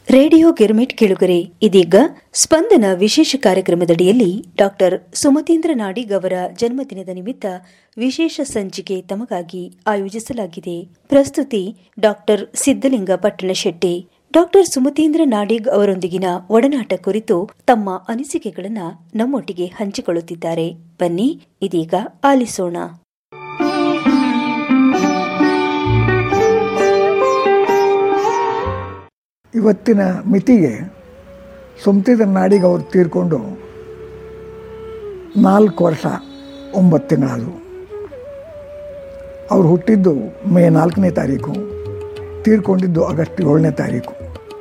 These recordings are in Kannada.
ರೇಡಿಯೋ ಗಿರ್ಮಿಟ್ ಕೇಳುಗರೆ, ಇದೀಗ ಸ್ಪಂದನ ವಿಶೇಷ ಕಾರ್ಯಕ್ರಮದಡಿಯಲ್ಲಿ ಡಾಕ್ಟರ್ ಸುಮತೀಂದ್ರ ನಾಡಿಗ್ ಅವರ ಜನ್ಮದಿನದ ನಿಮಿತ್ತ ವಿಶೇಷ ಸಂಚಿಕೆ ತಮಗಾಗಿ ಆಯೋಜಿಸಲಾಗಿದೆ. ಪ್ರಸ್ತುತಿ ಡಾಕ್ಟರ್ ಸಿದ್ದಲಿಂಗ ಪಟ್ಟಣಶೆಟ್ಟಿ. ಡಾಕ್ಟರ್ ಸುಮತೀಂದ್ರ ನಾಡಿಗ್ ಅವರೊಂದಿಗಿನ ಒಡನಾಟ ಕುರಿತು ತಮ್ಮ ಅನಿಸಿಕೆಗಳನ್ನು ನಮ್ಮೊಟ್ಟಿಗೆ ಹಂಚಿಕೊಳ್ಳುತ್ತಿದ್ದಾರೆ. ಬನ್ನಿ ಇದೀಗ ಆಲಿಸೋಣ. ಇವತ್ತಿನ ಮಿತಿಗೆ ಸುಮತೀಂದ್ರ ನಾಡಿಗ್ ಅವರು ತೀರ್ಕೊಂಡು 4 ವರ್ಷ 9 ತಿಂಗಳಾದವು. ಅವರು ಹುಟ್ಟಿದ್ದು ಮೇ 4ನೇ ತಾರೀಕು, ತೀರ್ಕೊಂಡಿದ್ದು ಆಗಸ್ಟ್ 7ನೇ ತಾರೀಕು.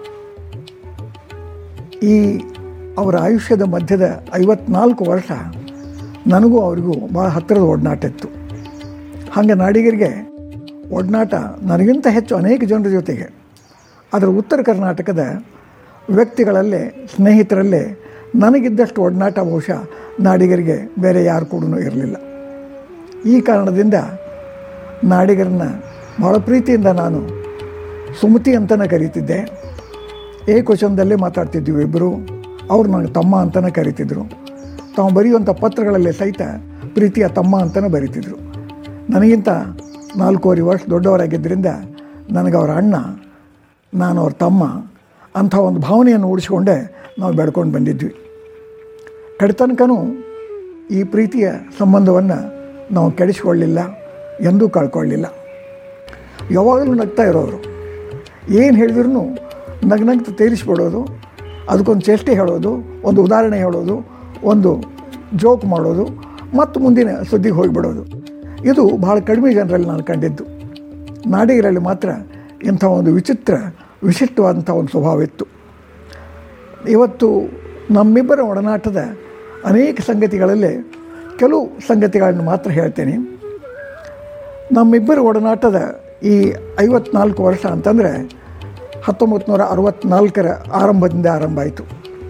ಈ ಅವರ ಆಯುಷ್ಯದ ಮಧ್ಯದ 54 ವರ್ಷ ನನಗೂ ಅವರಿಗೂ ಭಾಳ ಹತ್ತಿರದ ಒಡನಾಟ ಇತ್ತು. ಹಾಗೆ ನಾಡಿಗರಿಗೆ ಒಡನಾಟ ನನಗಿಂತ ಹೆಚ್ಚು ಅನೇಕ ಜನರ ಜೊತೆಗೆ, ಅದರ ಉತ್ತರ ಕರ್ನಾಟಕದ ವ್ಯಕ್ತಿಗಳಲ್ಲೇ, ಸ್ನೇಹಿತರಲ್ಲೇ ನನಗಿದ್ದಷ್ಟು ಒಡನಾಟ ಬಹುಶಃ ನಾಡಿಗರಿಗೆ ಬೇರೆ ಯಾರು ಕೂಡ ಇರಲಿಲ್ಲ. ಈ ಕಾರಣದಿಂದ ನಾಡಿಗರನ್ನ ಭಾಳ ಪ್ರೀತಿಯಿಂದ ನಾನು ಸುಮತಿ ಅಂತಲೇ ಕರೀತಿದ್ದೆ. ಏಕವಚನದಲ್ಲೇ ಮಾತಾಡ್ತಿದ್ವಿ ಇಬ್ಬರು. ಅವರು ನನಗೆ ತಮ್ಮ ಅಂತಲೇ ಕರೀತಿದ್ರು. ತಾವು ಬರೆಯುವಂಥ ಪತ್ರಗಳಲ್ಲೇ ಸಹಿತ ಪ್ರೀತಿಯ ತಮ್ಮ ಅಂತಲೇ ಬರೀತಿದ್ರು. ನನಗಿಂತ 4 ವರ್ಷ ದೊಡ್ಡವರಾಗಿದ್ದರಿಂದ ನನಗೆ ಅವರ ಅಣ್ಣ, ನಾನು ಅವ್ರ ತಮ್ಮ ಅಂಥ ಒಂದು ಭಾವನೆಯನ್ನು ಉಳಿಸ್ಕೊಂಡೇ ನಾವು ಬೆಳ್ಕೊಂಡು ಬಂದಿದ್ವಿ. ಕಡೆತನಕನೂ ಈ ಪ್ರೀತಿಯ ಸಂಬಂಧವನ್ನು ನಾವು ಕೆಡಿಸ್ಕೊಳ್ಳಿಲ್ಲ, ಎಂದೂ ಕಳ್ಕೊಳ್ಳಿಲ್ಲ. ಯಾವಾಗಲೂ ನಗ್ತಾ ಇರೋರು. ಏನು ಹೇಳಿದ್ರೂ ನಗ್ನಗ್ತ ತೇರಿಸ್ಬಿಡೋದು, ಅದಕ್ಕೊಂದು ಚೇಷ್ಟೆ ಹೇಳೋದು, ಒಂದು ಉದಾಹರಣೆ ಹೇಳೋದು, ಒಂದು ಜೋಕ್ ಮಾಡೋದು, ಮತ್ತು ಮುಂದಿನ ಸುದ್ದಿಗೆ ಹೋಗಿಬಿಡೋದು. ಇದು ಭಾಳ ಕಡಿಮೆ ಜನರಲ್ಲಿ ನಾನು ಕಂಡಿದ್ದು. ನಾಡಿಗರಲ್ಲಿ ಮಾತ್ರ ಇಂಥ ಒಂದು ವಿಶಿಷ್ಟವಾದಂಥ ಒಂದು ಸ್ವಭಾವ ಇತ್ತು. ಇವತ್ತು ನಮ್ಮಿಬ್ಬರ ಒಡನಾಟದ ಅನೇಕ ಸಂಗತಿಗಳಲ್ಲೇ ಕೆಲವು ಸಂಗತಿಗಳನ್ನು ಮಾತ್ರ ಹೇಳ್ತೇನೆ. ನಮ್ಮಿಬ್ಬರ ಒಡನಾಟದ ಈ 54 ವರ್ಷ ಅಂತಂದರೆ 1964 ಆರಂಭದಿಂದ ಆರಂಭ ಆಯಿತು.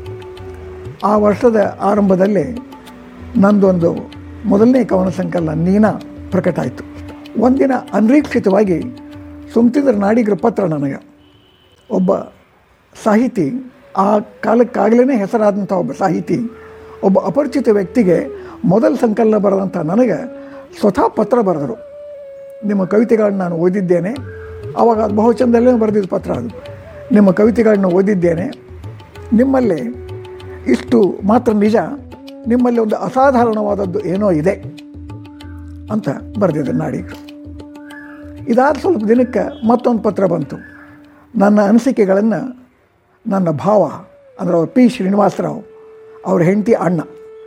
ಆ ವರ್ಷದ ಆರಂಭದಲ್ಲಿ ನಂದೊಂದು ಮೊದಲನೇ ಕವನ ಸಂಕಲನ ನೀನಾ ಪ್ರಕಟ ಆಯಿತು. ಒಂದಿನ ಅನಿರೀಕ್ಷಿತವಾಗಿ ಸುಮತೀಂದ್ರ ನಾಡಿಗರ ಪತ್ರ ನನಗೆ, ಒಬ್ಬ ಸಾಹಿತಿ, ಆ ಕಾಲಕ್ಕಾಗಲೇ ಹೆಸರಾದಂಥ ಒಬ್ಬ ಸಾಹಿತಿ, ಒಬ್ಬ ಅಪರಿಚಿತ ವ್ಯಕ್ತಿಗೆ ಮೊದಲ ಸಂಕಲನ ಬರೆದಂಥ ನನಗೆ ಸ್ವತಃ ಪತ್ರ ಬರೆದರು. ನಿಮ್ಮ ಕವಿತೆಗಳನ್ನ ನಾನು ಓದಿದ್ದೇನೆ. ಆವಾಗ ಅದು ಬಹುಚಂದಲ್ಲೇ ಬರೆದಿದ್ದ ಪತ್ರ ಅದು. ನಿಮ್ಮ ಕವಿತೆಗಳನ್ನ ಓದಿದ್ದೇನೆ, ನಿಮ್ಮಲ್ಲಿ ಇಷ್ಟು ಮಾತ್ರ ನಿಜ, ನಿಮ್ಮಲ್ಲಿ ಒಂದು ಅಸಾಧಾರಣವಾದದ್ದು ಏನೋ ಇದೆ ಅಂತ ಬರೆದಿದ್ದರು ನಾಡಿಗರು. ಇದಾದ ಸ್ವಲ್ಪ ದಿನಕ್ಕೆ ಮತ್ತೊಂದು ಪತ್ರ ಬಂತು. ನನ್ನ ಅನಿಸಿಕೆಗಳನ್ನು ನನ್ನ ಭಾವ ಅಂದರೆ ಅವರು ಪಿ ಶ್ರೀನಿವಾಸರಾವ್, ಅವ್ರ ಹೆಂಡತಿ ಅಣ್ಣ,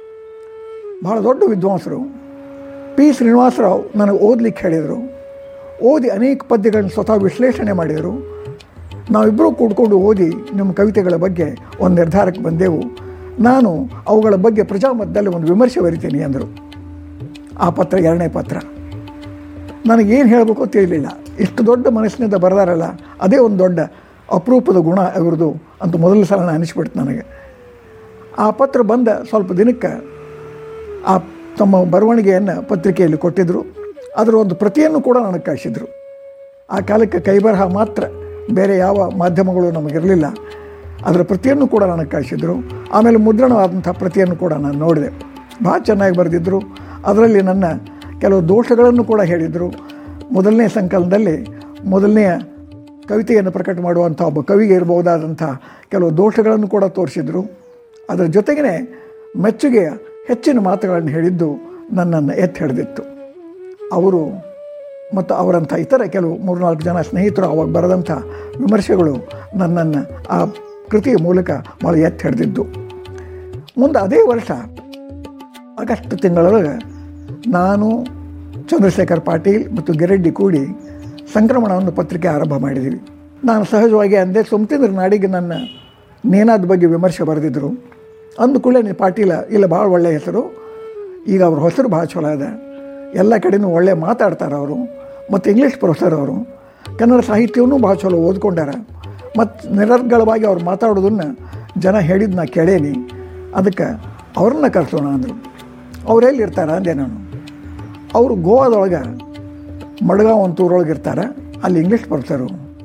ಭಾಳ ದೊಡ್ಡ ವಿದ್ವಾಂಸರು, ಪಿ ಶ್ರೀನಿವಾಸರಾವ್ ನನಗೆ ಓದಲಿಕ್ಕೆ ಹೇಳಿದರು. ಓದಿ ಅನೇಕ ಪದ್ಯಗಳನ್ನು ಸ್ವತಃ ವಿಶ್ಲೇಷಣೆ ಮಾಡಿದರು. ನಾವಿಬ್ಬರೂ ಕೂಡ್ಕೊಂಡು ಓದಿ ನಿಮ್ಮ ಕವಿತೆಗಳ ಬಗ್ಗೆ ಒಂದು ನಿರ್ಧಾರಕ್ಕೆ ಬಂದೆವು. ನಾನು ಅವುಗಳ ಬಗ್ಗೆ ಪ್ರಜಾಮತದಲ್ಲಿ ಒಂದು ವಿಮರ್ಶೆ ಬರಿತೀನಿ ಅಂದರು. ಆ ಪತ್ರ 2ನೇ ಪತ್ರ. ನನಗೇನು ಹೇಳಬೇಕು ತಿಳಿಲಿಲ್ಲ. ಇಷ್ಟು ದೊಡ್ಡ ಮನಸ್ಸಿನಿಂದ ಬರೆದಾರಲ್ಲ, ಅದೇ ಒಂದು ದೊಡ್ಡ ಅಪರೂಪದ ಗುಣ ಅವ್ರದ್ದು ಅಂತ ಮೊದಲ ಸಲ ಅನಿಸ್ಬಿಡ್ತು ನನಗೆ. ಆ ಪತ್ರ ಬಂದ ಸ್ವಲ್ಪ ದಿನಕ್ಕೆ ಆ ತಮ್ಮ ಬರವಣಿಗೆಯನ್ನು ಪತ್ರಿಕೆಯಲ್ಲಿ ಕೊಟ್ಟಿದ್ದರು. ಅದರ ಒಂದು ಪ್ರತಿಯನ್ನು ಕೂಡ ನನಗೆ ಕಳಿಸಿದರು. ಆ ಕಾಲಕ್ಕೆ ಕೈಬರಹ ಮಾತ್ರ, ಬೇರೆ ಯಾವ ಮಾಧ್ಯಮಗಳು ನಮಗಿರಲಿಲ್ಲ. ಅದರ ಪ್ರತಿಯನ್ನು ಕೂಡ ನನಗೆ ಕಳಿಸಿದರು. ಆಮೇಲೆ ಮುದ್ರಣವಾದಂಥ ಪ್ರತಿಯನ್ನು ಕೂಡ ನಾನು ನೋಡಿದೆ. ಭಾಳ ಚೆನ್ನಾಗಿ ಬರೆದಿದ್ದರು. ಅದರಲ್ಲಿ ನನ್ನ ಕೆಲವು ದೋಷಗಳನ್ನು ಕೂಡ ಹೇಳಿದರು. ಮೊದಲನೇ ಸಂಕಲನದಲ್ಲಿ ಮೊದಲನೆಯ ಕವಿತೆಯನ್ನು ಪ್ರಕಟ ಮಾಡುವಂಥ ಒಬ್ಬ ಕವಿಗೆ ಇರಬಹುದಾದಂಥ ಕೆಲವು ದೋಷಗಳನ್ನು ಕೂಡ ತೋರಿಸಿದರು. ಅದರ ಜೊತೆಗೇ ಮೆಚ್ಚುಗೆಯ ಹೆಚ್ಚಿನ ಮಾತುಗಳನ್ನು ಹೇಳಿದ್ದು ನನ್ನನ್ನು ಎತ್ತಿ ಹಿಡಿದಿತ್ತು. ಅವರು ಮತ್ತು ಅವರಂಥ ಇತರ ಕೆಲವು 3-4 ಜನ ಸ್ನೇಹಿತರು ಅವಾಗ ಬರೆದಂಥ ವಿಮರ್ಶೆಗಳು ನನ್ನನ್ನು ಆ ಕೃತಿಯ ಮೂಲಕ ಭಾಳ ಎತ್ತಿ ಹಿಡಿದಿದ್ದು. ಮುಂದೆ ಅದೇ ವರ್ಷ ಆಗಸ್ಟ್ ತಿಂಗಳೊಳಗೆ ನಾನು, ಚಂದ್ರಶೇಖರ್ ಪಾಟೀಲ್ ಮತ್ತು ಗಿರೆಡ್ಡಿ ಕೂಡಿ ಸಂಕ್ರಮಣವನ್ನು ಪತ್ರಿಕೆ ಆರಂಭ ಮಾಡಿದ್ದೀವಿ. ನಾನು ಸಹಜವಾಗಿ ಅಂದೆ, ಸುಮತೀಂದ್ರ ನಾಡಿಗೆ ನನ್ನ ನೇನಾದ ಬಗ್ಗೆ ವಿಮರ್ಶೆ ಬರೆದಿದ್ದರು. ಅಂದುಕೂಡಲೇ ನೀವು ಪಾಟೀಲ, ಇಲ್ಲ ಭಾಳ ಒಳ್ಳೆಯ ಹೆಸರು, ಈಗ ಅವ್ರ ಹೆಸರು ಭಾಳ ಚಲೋ ಇದೆ, ಎಲ್ಲ ಕಡೆಯೂ ಒಳ್ಳೆ ಮಾತಾಡ್ತಾರೆ ಅವರು, ಮತ್ತು ಇಂಗ್ಲೀಷ್ ಪ್ರೊಫೆಸರ್ ಅವರು, ಕನ್ನಡ ಸಾಹಿತ್ಯವನ್ನೂ ಭಾಳ ಚಲೋ ಓದ್ಕೊಂಡಾರ, ಮತ್ತು ನಿರರ್ಗಳವಾಗಿ ಅವ್ರು ಮಾತಾಡೋದನ್ನು ಜನ ಹೇಳಿದ್ದು ನಾ ಕೇಳೇನಿ, ಅದಕ್ಕೆ ಅವ್ರನ್ನ ಕರೆಸೋಣ ಅಂದರು. ಅವರೆಲ್ಲಿ ಇರ್ತಾರೆ ಅಂದೆ ನಾನು. ಅವರು ಗೋವಾದೊಳಗೆ ಮಡ್ಗಾಂವ್ ಅಂತೂರೊಳಗೆ ಇರ್ತಾರೆ. ಅಲ್ಲಿ ಇಂಗ್ಲೀಷ್ ಪ್ರೊಫೆಸರು.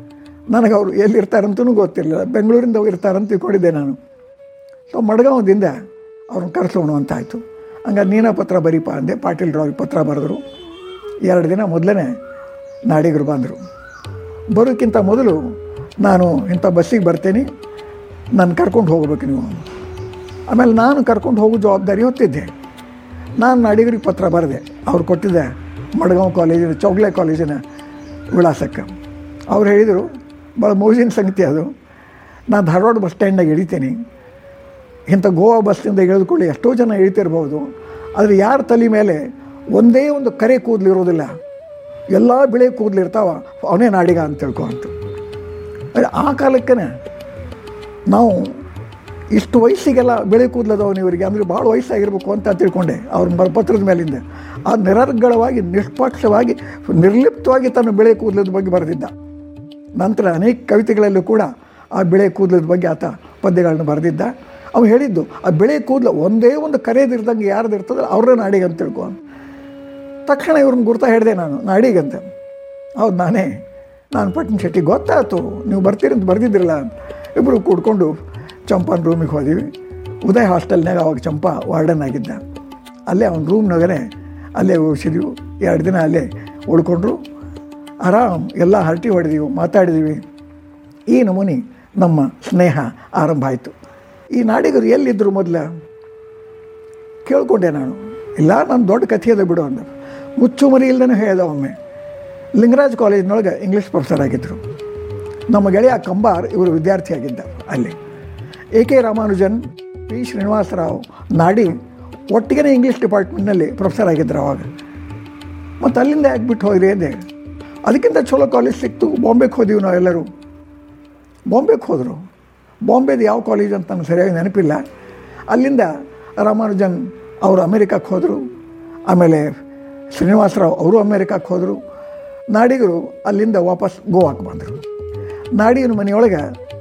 ನನಗೆ ಅವರು ಎಲ್ಲಿರ್ತಾರಂತೂ ಗೊತ್ತಿರಲಿಲ್ಲ. ಬೆಂಗಳೂರಿಂದ ಇರ್ತಾರಂತ ತಿಳ್ಕೊಂಡಿದ್ದೆ ನಾನು. ಸೊ ಮಡ್ಗಾಂವದಿಂದ ಅವ್ರನ್ನ ಕರೆಸೋಣ ಅಂತ ಆಯಿತು. ಹಂಗಾಗಿ ನೀನ ಪತ್ರ ಬರೀಪ ಅಂದೆ. ಪಾಟೀಲ್ರು ಅವ್ರಿಗೆ ಪತ್ರ ಬರೆದ್ರು. 2 ದಿನ ಮೊದಲೇ ನಾಡಿಗರು ಬಂದರು. ಬರೋಕ್ಕಿಂತ ಮೊದಲು ನಾನು ಇಂಥ ಬಸ್ಸಿಗೆ ಬರ್ತೇನೆ, ನಾನು ಕರ್ಕೊಂಡು ಹೋಗ್ಬೇಕು ನೀವು. ಆಮೇಲೆ ನಾನು ಕರ್ಕೊಂಡು ಹೋಗೋ ಜವಾಬ್ದಾರಿ ಹೊತ್ತಿದ್ದೆ. ನಾನು ನಾಡಿಗರಿಗೆ ಪತ್ರ ಬರೆದೆ. ಅವ್ರು ಕೊಟ್ಟಿದ್ದೆ ಮಡ್ಗಾಂವ್ ಕಾಲೇಜಿನ ಚೌಗ್ಲೆ ಕಾಲೇಜಿನ ವಿಳಾಸಕ್ಕೆ. ಅವ್ರು ಹೇಳಿದರು, ಭಾಳ ಮೋಜಿನ ಸಂಗತಿ ಅದು, ನಾನು ಧಾರವಾಡ ಬಸ್ ಸ್ಟ್ಯಾಂಡಾಗ ಇಳಿತೀನಿ. ಇಂಥ ಗೋವಾ ಬಸ್ಸಿಂದ ಇಳಿದುಕೊಳ್ಳಿ ಎಷ್ಟೋ ಜನ ಇಳಿತಿರ್ಬೋದು, ಆದರೆ ಯಾರ ತಲೆ ಮೇಲೆ ಒಂದೇ ಒಂದು ಕರೆ ಕೂದಲಿರೋದಿಲ್ಲ, ಎಲ್ಲ ಬಿಳೆ ಕೂದಲಿರ್ತಾವ, ಅವನೇ ನಾಡಿಗ ಅಂತ ತಿಳ್ಕೊ ಅಂತ. ಆ ಕಾಲಕ್ಕೆ ನಾವು ಇಷ್ಟು ವಯಸ್ಸಿಗೆಲ್ಲ ಬೆಳೆ ಕೂದಲದವನು ಇವರಿಗೆ, ಅಂದರೆ ಭಾಳ ವಯಸ್ಸಾಗಿರ್ಬೇಕು ಅಂತ ತಿಳ್ಕೊಂಡೆ ಅವ್ರ ಪತ್ರದ ಮೇಲಿಂದ. ಆ ನಿರರ್ಗಳವಾಗಿ, ನಿಷ್ಪಕ್ಷವಾಗಿ, ನಿರ್ಲಿಪ್ತವಾಗಿ ತನ್ನ ಬೆಳೆ ಕೂದಲದ ಬಗ್ಗೆ ಬರೆದಿದ್ದ. ನಂತರ ಅನೇಕ ಕವಿತೆಗಳಲ್ಲೂ ಕೂಡ ಆ ಬೆಳೆ ಕೂದಲದ ಬಗ್ಗೆ ಆತ ಪದ್ಯಗಳನ್ನು ಬರೆದಿದ್ದ. ಅವ್ನು ಹೇಳಿದ್ದು, ಆ ಬೆಳೆ ಕೂದಲು ಒಂದೇ ಒಂದು ಕರೆಯದಿರ್ದಂಗೆ ಯಾರ್ದು ಇರ್ತದಲ್ಲ ಅವ್ರನ್ನ ನಾಡಿಗೆ ಅಂತ ತಿಳ್ಕೊ. ತಕ್ಷಣ ಇವ್ರನ್ನ ಗುರ್ತಾ ಹೇಳಿದೆ ನಾನು, ನಾಡಿಗಂತ. ಹೌದು ನಾನೇ, ನಾನು ಪಟ್ಟಣ ಶೆಟ್ಟಿ, ಗೊತ್ತಾಯ್ತು ನೀವು ಬರ್ತೀರಂತ ಬರ್ದಿದ್ದಿರಲ್ಲ. ಇಬ್ಬರು ಕೂಡ್ಕೊಂಡು ಚಂಪನ ರೂಮಿಗೆ ಹೋದಿವಿ. ಉದಯ್ ಹಾಸ್ಟೆಲ್ನಾಗ ಅವಾಗ ಚಂಪ ವಾರ್ಡನ್ ಆಗಿದ್ದ. ಅಲ್ಲೇ ಅವ್ನ ರೂಮ್ನಾಗೇ ಅಲ್ಲೇ ಉಳಿಸಿದ್ವಿ. 2 ದಿನ ಅಲ್ಲೇ ಉಳ್ಕೊಂಡ್ರು. ಆರಾಮ್ ಎಲ್ಲ ಹರಟಿ ಹೊಡೆದೀವಿ, ಮಾತಾಡಿದೀವಿ. ಈ ನಮೂನಿ ನಮ್ಮ ಸ್ನೇಹ ಆರಂಭ ಆಯಿತು. ಈ ನಾಡಿಗರು ಎಲ್ಲಿದ್ದರು ಮೊದಲ ಕೇಳ್ಕೊಂಡೆ ನಾನು. ಇಲ್ಲ, ನಾನು ದೊಡ್ಡ ಕಥೆ ಅದ ಬಿಡು ಅಂದ. ಮುಚ್ಚು ಮರಿ ಇಲ್ದೇ ಹೇಳ್ದ. ಒಮ್ಮೆ ಲಿಂಗರಾಜ್ ಕಾಲೇಜಿನೊಳಗೆ ಇಂಗ್ಲೀಷ್ ಪ್ರೊಫೆಸರ್ ಆಗಿದ್ದರು. ನಮ್ಮ ಗೆಳೆಯ ಕಂಬಾರ್ ಇವರು ವಿದ್ಯಾರ್ಥಿ ಆಗಿದ್ದ. ಅಲ್ಲಿ AK ರಾಮಾನುಜನ್, P ಶ್ರೀನಿವಾಸರಾವ್, ನಾಡಿ ಒಟ್ಟಿಗೆ ಇಂಗ್ಲೀಷ್ ಡಿಪಾರ್ಟ್ಮೆಂಟ್ನಲ್ಲಿ ಪ್ರೊಫೆಸರ್ ಆಗಿದ್ದರು ಅವಾಗ. ಮತ್ತು ಅಲ್ಲಿಂದ ಯಾಕೆಬಿಟ್ಟು ಹೋದ್ರಿ ಅಂದೆ. ಅದಕ್ಕಿಂತ ಚಲೋ ಕಾಲೇಜ್ ಸಿಕ್ತು, ಬಾಂಬೆಗೆ ಹೋದೀವಿ ನಾವೆಲ್ಲರೂ. ಬಾಂಬೆಗೆ ಹೋದರು. ಬಾಂಬೆದು ಯಾವ ಕಾಲೇಜ್ ಅಂತ ನನಗೆ ಸರಿಯಾಗಿ ನೆನಪಿಲ್ಲ. ಅಲ್ಲಿಂದ ರಾಮಾನುಜನ್ ಅವರು ಅಮೇರಿಕಕ್ಕೆ ಹೋದರು. ಆಮೇಲೆ ಶ್ರೀನಿವಾಸರಾವ್ ಅವರು ಅಮೇರಿಕಕ್ಕೆ ಹೋದರು. ನಾಡಿಗರು ಅಲ್ಲಿಂದ ವಾಪಸ್ ಗೋವಾಕ್ಕೆ ಬಂದರು. ನಾಡಿಗನ ಮನೆಯೊಳಗೆ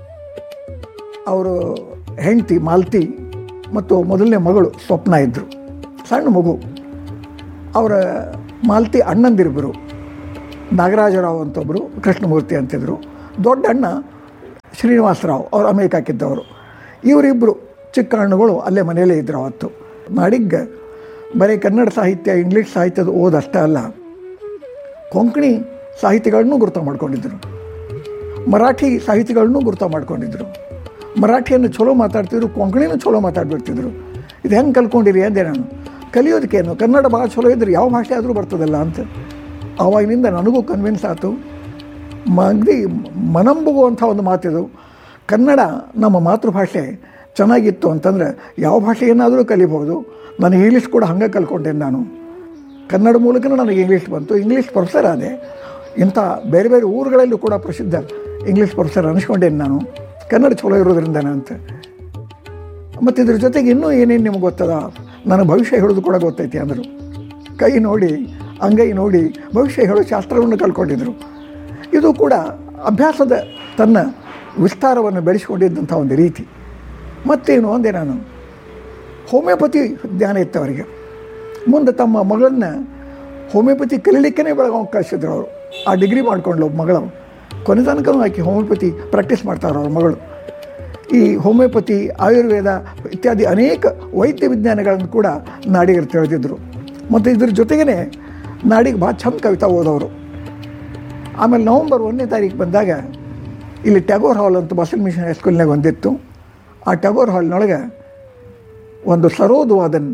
ಅವರು ಹೆಂಡತಿ ಮಾಲತಿ ಮತ್ತು ಮೊದಲನೇ ಮಗಳು ಸ್ವಪ್ನ ಇದ್ದರು, ಸಣ್ಣ ಮಗು. ಅವರ ಮಾಲತಿ ಅಣ್ಣಂದಿರಿಬ್ಬರು, ನಾಗರಾಜರಾವ್ ಅಂತೊಬ್ಬರು, ಕೃಷ್ಣಮೂರ್ತಿ ಅಂತಿದ್ರು. ದೊಡ್ಡ ಅಣ್ಣ ಶ್ರೀನಿವಾಸರಾವ್ ಅವರು ಅಮೇರಿಕಾಕ್ಕಿದ್ದವರು. ಇವರಿಬ್ಬರು ಚಿಕ್ಕ ಹಣ್ಣುಗಳು ಅಲ್ಲೇ ಮನೆಯಲ್ಲೇ ಇದ್ದರು ಅವತ್ತು. ನಾಡಿಗೆ ಬರೀ ಕನ್ನಡ ಸಾಹಿತ್ಯ, ಇಂಗ್ಲೀಷ್ ಸಾಹಿತ್ಯದ ಓದಷ್ಟೇ ಅಲ್ಲ, ಕೊಂಕಣಿ ಸಾಹಿತಿಗಳನ್ನೂ ಗುರುತ ಮಾಡ್ಕೊಂಡಿದ್ದರು, ಮರಾಠಿ ಸಾಹಿತಿಗಳನ್ನೂ ಗುರುತ ಮಾಡ್ಕೊಂಡಿದ್ದರು. ಮರಾಠಿಯನ್ನು ಚಲೋ ಮಾತಾಡ್ತಿದ್ರು, ಕೊಂಕಣಿನೂ ಚಲೋ ಮಾತಾಡ್ಬಿಡ್ತಿದ್ರು. ಇದು ಹೆಂಗೆ ಕಲ್ಕೊಂಡಿರಿ ಅಂದೆ ನಾನು. ಕಲಿಯೋದಕ್ಕೇನು, ಕನ್ನಡ ಭಾಳ ಚಲೋ ಇದ್ರೆ ಯಾವ ಭಾಷೆ ಆದರೂ ಬರ್ತದಲ್ಲ ಅಂತ. ಆವಾಗಿನಿಂದ ನನಗೂ ಕನ್ವಿನ್ಸ್ ಆಯಿತು. ಅಗದಿ ಮನಂಬುಗುವಂಥ ಒಂದು ಮಾತಿದು. ಕನ್ನಡ ನಮ್ಮ ಮಾತೃಭಾಷೆ ಚೆನ್ನಾಗಿತ್ತು ಅಂತಂದರೆ ಯಾವ ಭಾಷೆಯನ್ನಾದರೂ ಕಲಿಬೋದು. ನಾನು ಇಂಗ್ಲೀಷ್ ಕೂಡ ಹಂಗೆ ಕಲ್ಕೊಂಡೇನೆ. ನಾನು ಕನ್ನಡ ಮೂಲಕನೂ ನನಗೆ ಇಂಗ್ಲೀಷ್ ಬಂತು. ಇಂಗ್ಲೀಷ್ ಪ್ರೊಫೆಸರ್ ಆದೆ. ಇಂಥ ಬೇರೆ ಬೇರೆ ಊರುಗಳಲ್ಲೂ ಕೂಡ ಪ್ರಸಿದ್ಧ ಇಂಗ್ಲೀಷ್ ಪ್ರೊಫೆಸರ್ ಅನಿಸ್ಕೊಂಡೇನೆ ನಾನು, ಕನ್ನಡ ಚಲೋ ಇರೋದ್ರಿಂದ ಅಂತ. ಮತ್ತು ಇದ್ರ ಜೊತೆಗೆ ಇನ್ನೂ ಏನೇನು ನಿಮ್ಗೆ ಗೊತ್ತದ, ನನಗೆ ಭವಿಷ್ಯ ಹೇಳೋದು ಕೂಡ ಗೊತ್ತೈತಿ ಅಂದರು. ಕೈ ನೋಡಿ ಅಂಗೈ ನೋಡಿ ಭವಿಷ್ಯ ಹೇಳೋ ಶಾಸ್ತ್ರವನ್ನು ಕಲ್ಕೊಂಡಿದ್ರು. ಇದು ಕೂಡ ಅಭ್ಯಾಸದ ತನ್ನ ವಿಸ್ತಾರವನ್ನು ಬೆಳೆಸ್ಕೊಂಡಿದ್ದಂಥ ಒಂದು ರೀತಿ. ಮತ್ತೇನು ಅಂದೆ ನಾನು, ಹೋಮಿಯೋಪತಿ ಜ್ಞಾನ ಇತ್ತು ಅವರಿಗೆ. ಮುಂದೆ ತಮ್ಮ ಮಗಳನ್ನ ಹೋಮಿಯೋಪತಿ ಕಲೀಲಿಕ್ಕೇ ಬೆಳಗಾವಿ ಕಳಿಸಿದ್ರು ಅವರು. ಆ ಡಿಗ್ರಿ ಮಾಡ್ಕೊಂಡ್ಲು ಮಗಳು. ಕೊನೆ ತನಕ ಆಕೆ ಹೋಮಿಯೋಪತಿ ಪ್ರಾಕ್ಟೀಸ್ ಮಾಡ್ತಾರೆ ಅವ್ರ ಮಗಳು. ಈ ಹೋಮಿಯೋಪತಿ, ಆಯುರ್ವೇದ ಇತ್ಯಾದಿ ಅನೇಕ ವೈದ್ಯ ವಿಜ್ಞಾನಗಳನ್ನು ಕೂಡ ನಾಡಿಗರು ತಿಳಿದಿದ್ದರು. ಮತ್ತು ಇದ್ರ ಜೊತೆಗೇ ನಾಡಿಗೆ ಭಾಳ ಚಂದ ಕವಿತಾ ಓದೋರು. ಆಮೇಲೆ ನವಂಬರ್ 1ನೇ ತಾರೀಕು ಬಂದಾಗ ಇಲ್ಲಿ ಟ್ಯಾಗೋರ್ ಹಾಲ್ ಅಂತ ಬಸಲ್ ಮಿಷನ್ ಹೈಸ್ಕೂಲ್ನಾಗ ಒಂದಿತ್ತು. ಆ ಟ್ಯಾಗೋರ್ ಹಾಲ್ನೊಳಗೆ ಒಂದು ಸರೋದ್ವಾದನ್